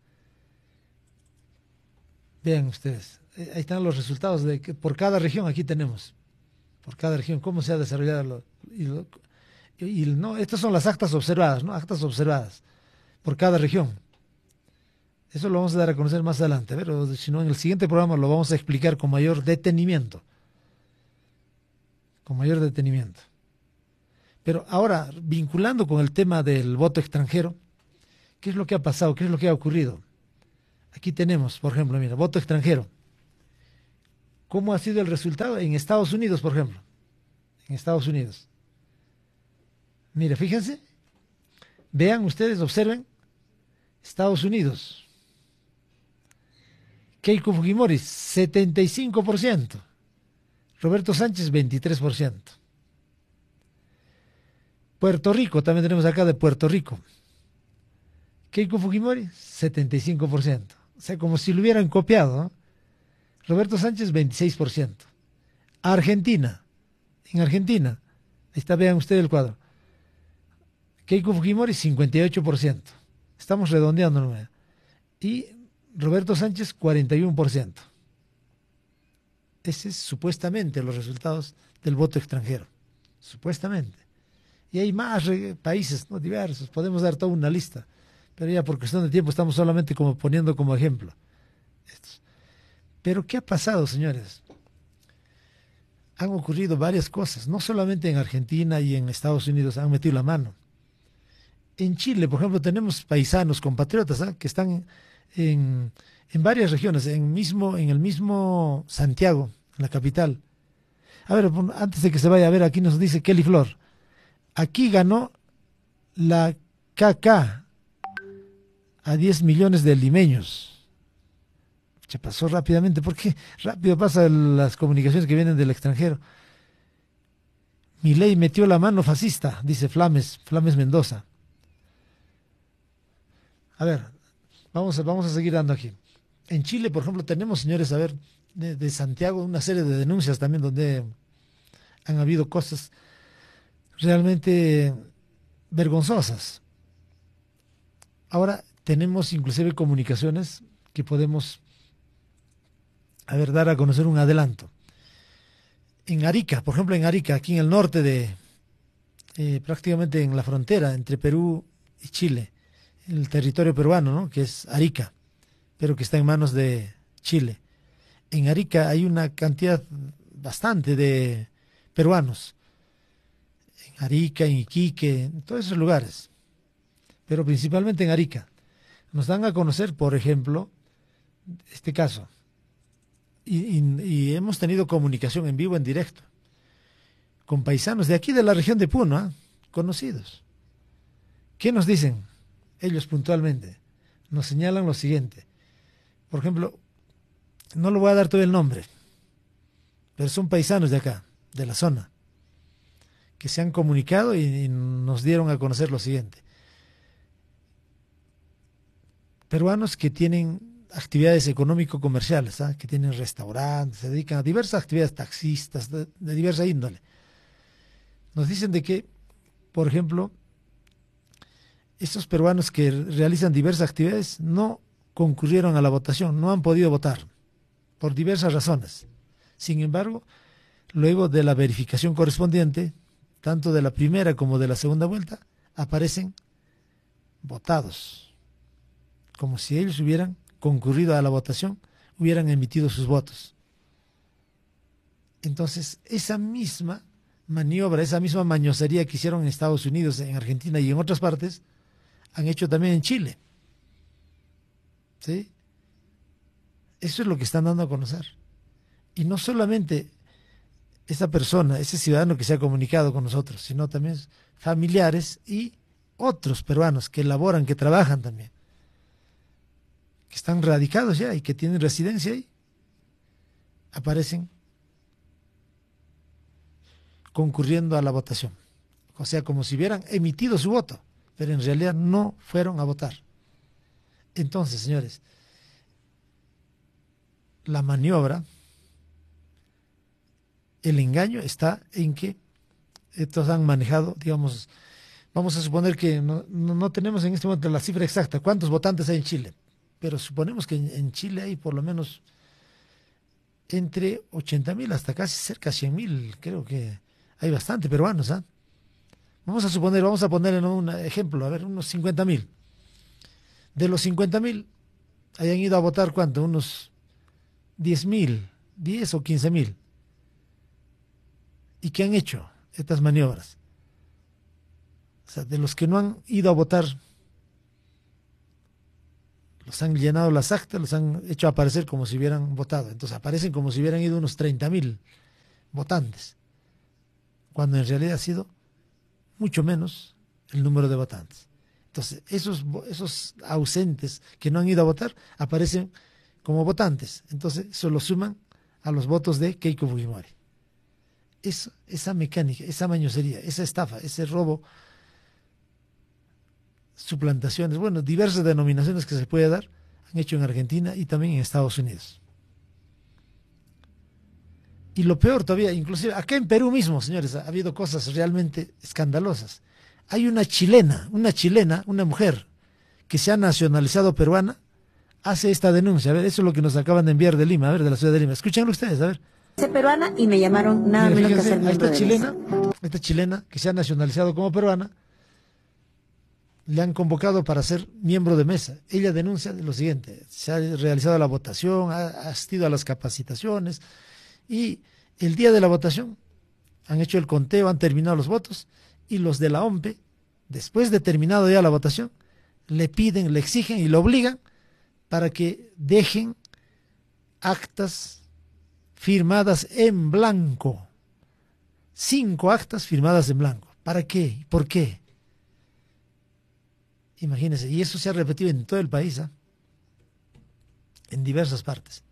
vean ustedes, ahí están los resultados de que por cada región, aquí tenemos, por cada región, cómo se ha desarrollado. Lo, y, lo, y, y no, estas son las actas observadas, ¿no? Actas observadas por cada región. Eso lo vamos a dar a conocer más adelante, pero si no, en el siguiente programa lo vamos a explicar con mayor detenimiento. Con mayor detenimiento. Pero ahora, vinculando con el tema del voto extranjero, ¿qué es lo que ha pasado? ¿Qué es lo que ha ocurrido? Aquí tenemos, por ejemplo, mira, voto extranjero. ¿Cómo ha sido el resultado en Estados Unidos, por ejemplo? En Estados Unidos. Mira, fíjense. Vean ustedes, observen. Estados Unidos. Keiko Fujimori, setenta y cinco por ciento. Roberto Sánchez, veintitrés por ciento. Puerto Rico, también tenemos acá de Puerto Rico. Keiko Fujimori, setenta y cinco por ciento. O sea, como si lo hubieran copiado, ¿no? Roberto Sánchez, veintiséis por ciento. Argentina. En Argentina. Ahí está, vean ustedes el cuadro. Keiko Fujimori, cincuenta y ocho por ciento. Estamos redondeando, ¿no? Y Roberto Sánchez, cuarenta y uno por ciento. Ese es supuestamente los resultados del voto extranjero. Supuestamente. Y hay más países, ¿no? Diversos. Podemos dar toda una lista. Pero ya por cuestión de tiempo estamos solamente como poniendo como ejemplo. Estos. Pero ¿qué ha pasado, señores? Han ocurrido varias cosas. No solamente en Argentina y en Estados Unidos han metido la mano. En Chile, por ejemplo, tenemos paisanos, compatriotas, ¿eh? que están en, en varias regiones, en, mismo, en el mismo Santiago, en la capital. A ver, antes de que se vaya a ver, aquí nos dice Kelly Flor. Aquí ganó la K K a diez millones de limeños. Se pasó rápidamente, porque rápido pasan las comunicaciones que vienen del extranjero. Milei metió la mano fascista, dice Flames, Flames Mendoza. A ver, vamos a, vamos a seguir dando aquí. En Chile, por ejemplo, tenemos, señores, a ver, de, de Santiago, una serie de denuncias también donde han habido cosas realmente vergonzosas. Ahora tenemos inclusive comunicaciones que podemos, a ver, dar a conocer un adelanto. En Arica, por ejemplo, en Arica, aquí en el norte de, eh, prácticamente en la frontera entre Perú y Chile, el territorio peruano, ¿no? Que es Arica, pero que está en manos de Chile. En Arica hay una cantidad bastante de peruanos. En Arica, en Iquique, en todos esos lugares. Pero principalmente en Arica. Nos dan a conocer, por ejemplo, este caso. Y, y, y hemos tenido comunicación en vivo, en directo, con paisanos de aquí de la región de Puno, ¿eh? Conocidos. ¿Qué nos dicen? Ellos puntualmente nos señalan lo siguiente. Por ejemplo, no lo voy a dar todo el nombre, pero son paisanos de acá, de la zona, que se han comunicado y, y nos dieron a conocer lo siguiente. Peruanos que tienen actividades económico-comerciales, ¿eh? que tienen restaurantes, se dedican a diversas actividades, taxistas, de, de diversa índole. Nos dicen de que, por ejemplo, estos peruanos que realizan diversas actividades no concurrieron a la votación, no han podido votar, por diversas razones. Sin embargo, luego de la verificación correspondiente, tanto de la primera como de la segunda vuelta, aparecen votados, como si ellos hubieran concurrido a la votación, hubieran emitido sus votos. Entonces, esa misma maniobra, esa misma mañosería que hicieron en Estados Unidos, en Argentina y en otras partes, han hecho también en Chile. ¿Sí? Eso es lo que están dando a conocer. Y no solamente esa persona, ese ciudadano que se ha comunicado con nosotros, sino también familiares y otros peruanos que laboran, que trabajan también, que están radicados ya y que tienen residencia ahí, aparecen concurriendo a la votación. O sea, como si hubieran emitido su voto, pero en realidad no fueron a votar. Entonces, señores, la maniobra, el engaño está en que estos han manejado, digamos, vamos a suponer que no, no, no tenemos en este momento la cifra exacta, cuántos votantes hay en Chile, pero suponemos que en, en Chile hay por lo menos entre ochenta mil hasta casi cerca de cien mil, creo que hay bastante peruanos, ¿ah? ¿eh? Vamos a suponer, vamos a poner en un ejemplo, a ver, unos cincuenta mil. De los cincuenta mil, hayan ido a votar, ¿cuánto? Unos diez mil, diez o quince mil. ¿Y qué han hecho estas maniobras? O sea, de los que no han ido a votar, los han llenado las actas, los han hecho aparecer como si hubieran votado. Entonces aparecen como si hubieran ido unos treinta mil votantes, cuando en realidad ha sido mucho menos el número de votantes. Entonces esos, esos ausentes que no han ido a votar aparecen como votantes. Entonces eso lo suman a los votos de Keiko Fujimori. Eso, esa mecánica, esa mañosería, esa estafa, ese robo, suplantaciones, bueno, diversas denominaciones que se puede dar, han hecho en Argentina y también en Estados Unidos. Y lo peor todavía, inclusive acá en Perú mismo, señores, ha habido cosas realmente escandalosas. Hay una chilena, una chilena, una mujer que se ha nacionalizado peruana, hace esta denuncia. A ver, eso es lo que nos acaban de enviar de Lima, a ver, de la ciudad de Lima. Escúchenlo ustedes, a ver. Soy peruana y me llamaron nada Mira, menos fíjense, que hacer miembro esta de chilena, mesa. esta chilena que se ha nacionalizado como peruana, le han convocado para ser miembro de mesa. Ella denuncia lo siguiente: se ha realizado la votación, ha asistido a las capacitaciones y el día de la votación han hecho el conteo, han terminado los votos y los de la O M P E, después de terminado ya la votación, le piden, le exigen y le obligan para que dejen actas firmadas en blanco. Cinco actas firmadas en blanco. ¿Para qué? ¿Por qué? Imagínense, y eso se ha repetido en todo el país, ¿eh? En diversas partes.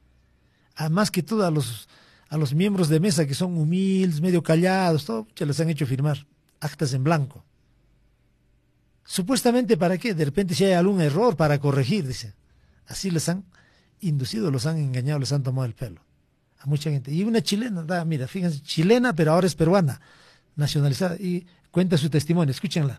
Además que todo a los, a los miembros de mesa que son humildes, medio callados, todo, ya les han hecho firmar actas en blanco. Supuestamente, ¿para qué? De repente si hay algún error para corregir, dice. Así les han inducido, los han engañado, les han tomado el pelo a mucha gente. Y una chilena, da, mira, fíjense, chilena, pero ahora es peruana, nacionalizada, y cuenta su testimonio, escúchenla.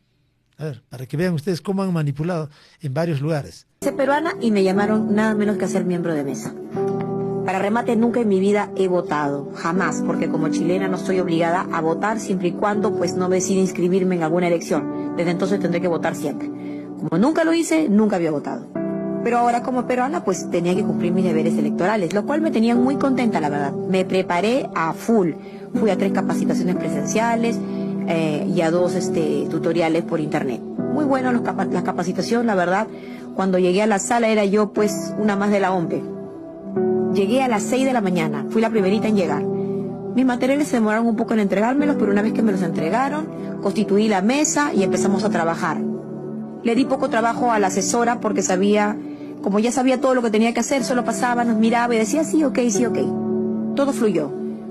A ver, para que vean ustedes cómo han manipulado en varios lugares. Soy peruana y me llamaron nada menos que a ser miembro de mesa. Para remate, nunca en mi vida he votado, jamás, porque como chilena no estoy obligada a votar siempre y cuando pues no decida inscribirme en alguna elección. Desde entonces tendré que votar siempre. Como nunca lo hice, nunca había votado. Pero ahora como peruana pues tenía que cumplir mis deberes electorales, lo cual me tenía muy contenta, la verdad. Me preparé a full. Fui a tres capacitaciones presenciales eh, y a dos este, tutoriales por internet. Muy bueno los capa las capacitaciones, la verdad. Cuando llegué a la sala era yo pues una más de la O M P E. Llegué a las seis de la mañana, fui la primerita en llegar. Mis materiales se demoraron un poco en entregármelos, pero una vez que me los entregaron, constituí la mesa y empezamos a trabajar. Le di poco trabajo a la asesora porque sabía, como ya sabía todo lo que tenía que hacer, solo pasaba, nos miraba y decía sí, ok, sí, ok. Todo fluyó.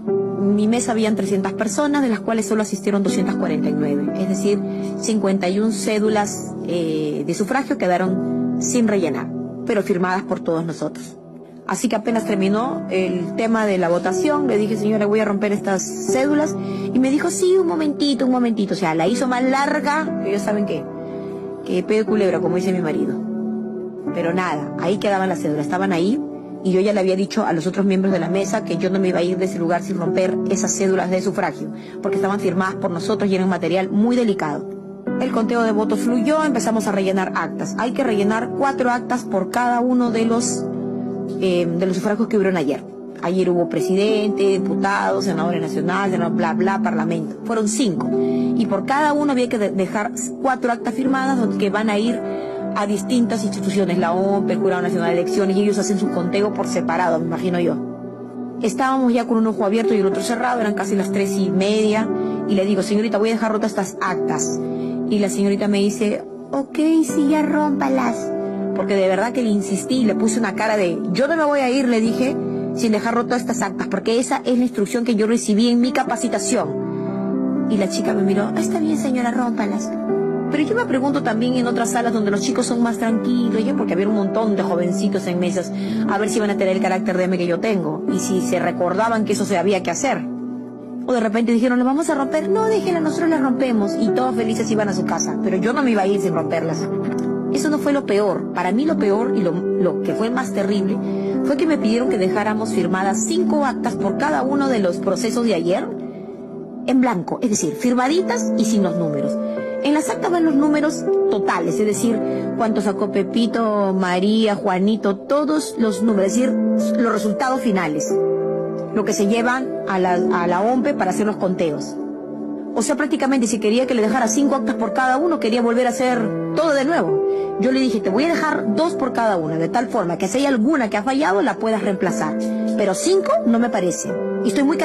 Mi mesa habían trescientas personas, de las cuales solo asistieron doscientas cuarenta y nueve. Es decir, cincuenta y una cédulas eh, de sufragio quedaron sin rellenar, pero firmadas por todos nosotros. Así que apenas terminó el tema de la votación, le dije, señora, voy a romper estas cédulas. Y me dijo, sí, un momentito, un momentito. O sea, la hizo más larga, que ya saben qué, que pedo culebra, como dice mi marido. Pero nada, ahí quedaban las cédulas, estaban ahí. Y yo ya le había dicho a los otros miembros de la mesa que yo no me iba a ir de ese lugar sin romper esas cédulas de sufragio, porque estaban firmadas por nosotros y era un material muy delicado. El conteo de votos fluyó, empezamos a rellenar actas. Hay que rellenar cuatro actas por cada uno de los... Eh, de los sufragios que hubieron ayer. Ayer hubo presidente, diputados, senadores nacionales, senador, bla, bla, parlamento. Fueron cinco. Y por cada uno había que de dejar cuatro actas firmadas que van a ir a distintas instituciones, la O M P E, el Jurado Nacional de Elecciones, y ellos hacen su conteo por separado, me imagino yo. Estábamos ya con un ojo abierto y el otro cerrado, eran casi las tres y media, y le digo, señorita, voy a dejar rotas estas actas. Y la señorita me dice, ok, sí, ya rómpalas. Porque de verdad que le insistí y le puse una cara de, yo no me voy a ir, le dije, sin dejar roto estas actas, porque esa es la instrucción que yo recibí en mi capacitación. Y la chica me miró, ah, está bien señora, rómpalas. Pero yo me pregunto también en otras salas donde los chicos son más tranquilos, ya porque había un montón de jovencitos en mesas, a ver si van a tener el carácter de M que yo tengo, y si se recordaban que eso se había que hacer. O de repente dijeron, ¿le vamos a romper? No, déjenla, nosotros la rompemos, y todos felices iban a su casa, pero yo no me iba a ir sin romperlas. Eso no fue lo peor. Para mí lo peor y lo, lo que fue más terrible fue que me pidieron que dejáramos firmadas cinco actas por cada uno de los procesos de ayer en blanco, es decir, firmaditas y sin los números. En las actas van los números totales, es decir, cuánto sacó Pepito, María, Juanito, todos los números, es decir, los resultados finales, lo que se llevan a la, a la O M P E para hacer los conteos. O sea, prácticamente si quería que le dejara cinco actas por cada uno, quería volver a hacer todo de nuevo. Yo le dije, te voy a dejar dos por cada uno, de tal forma que si hay alguna que ha fallado, la puedas reemplazar. Pero cinco no me parece. Y estoy muy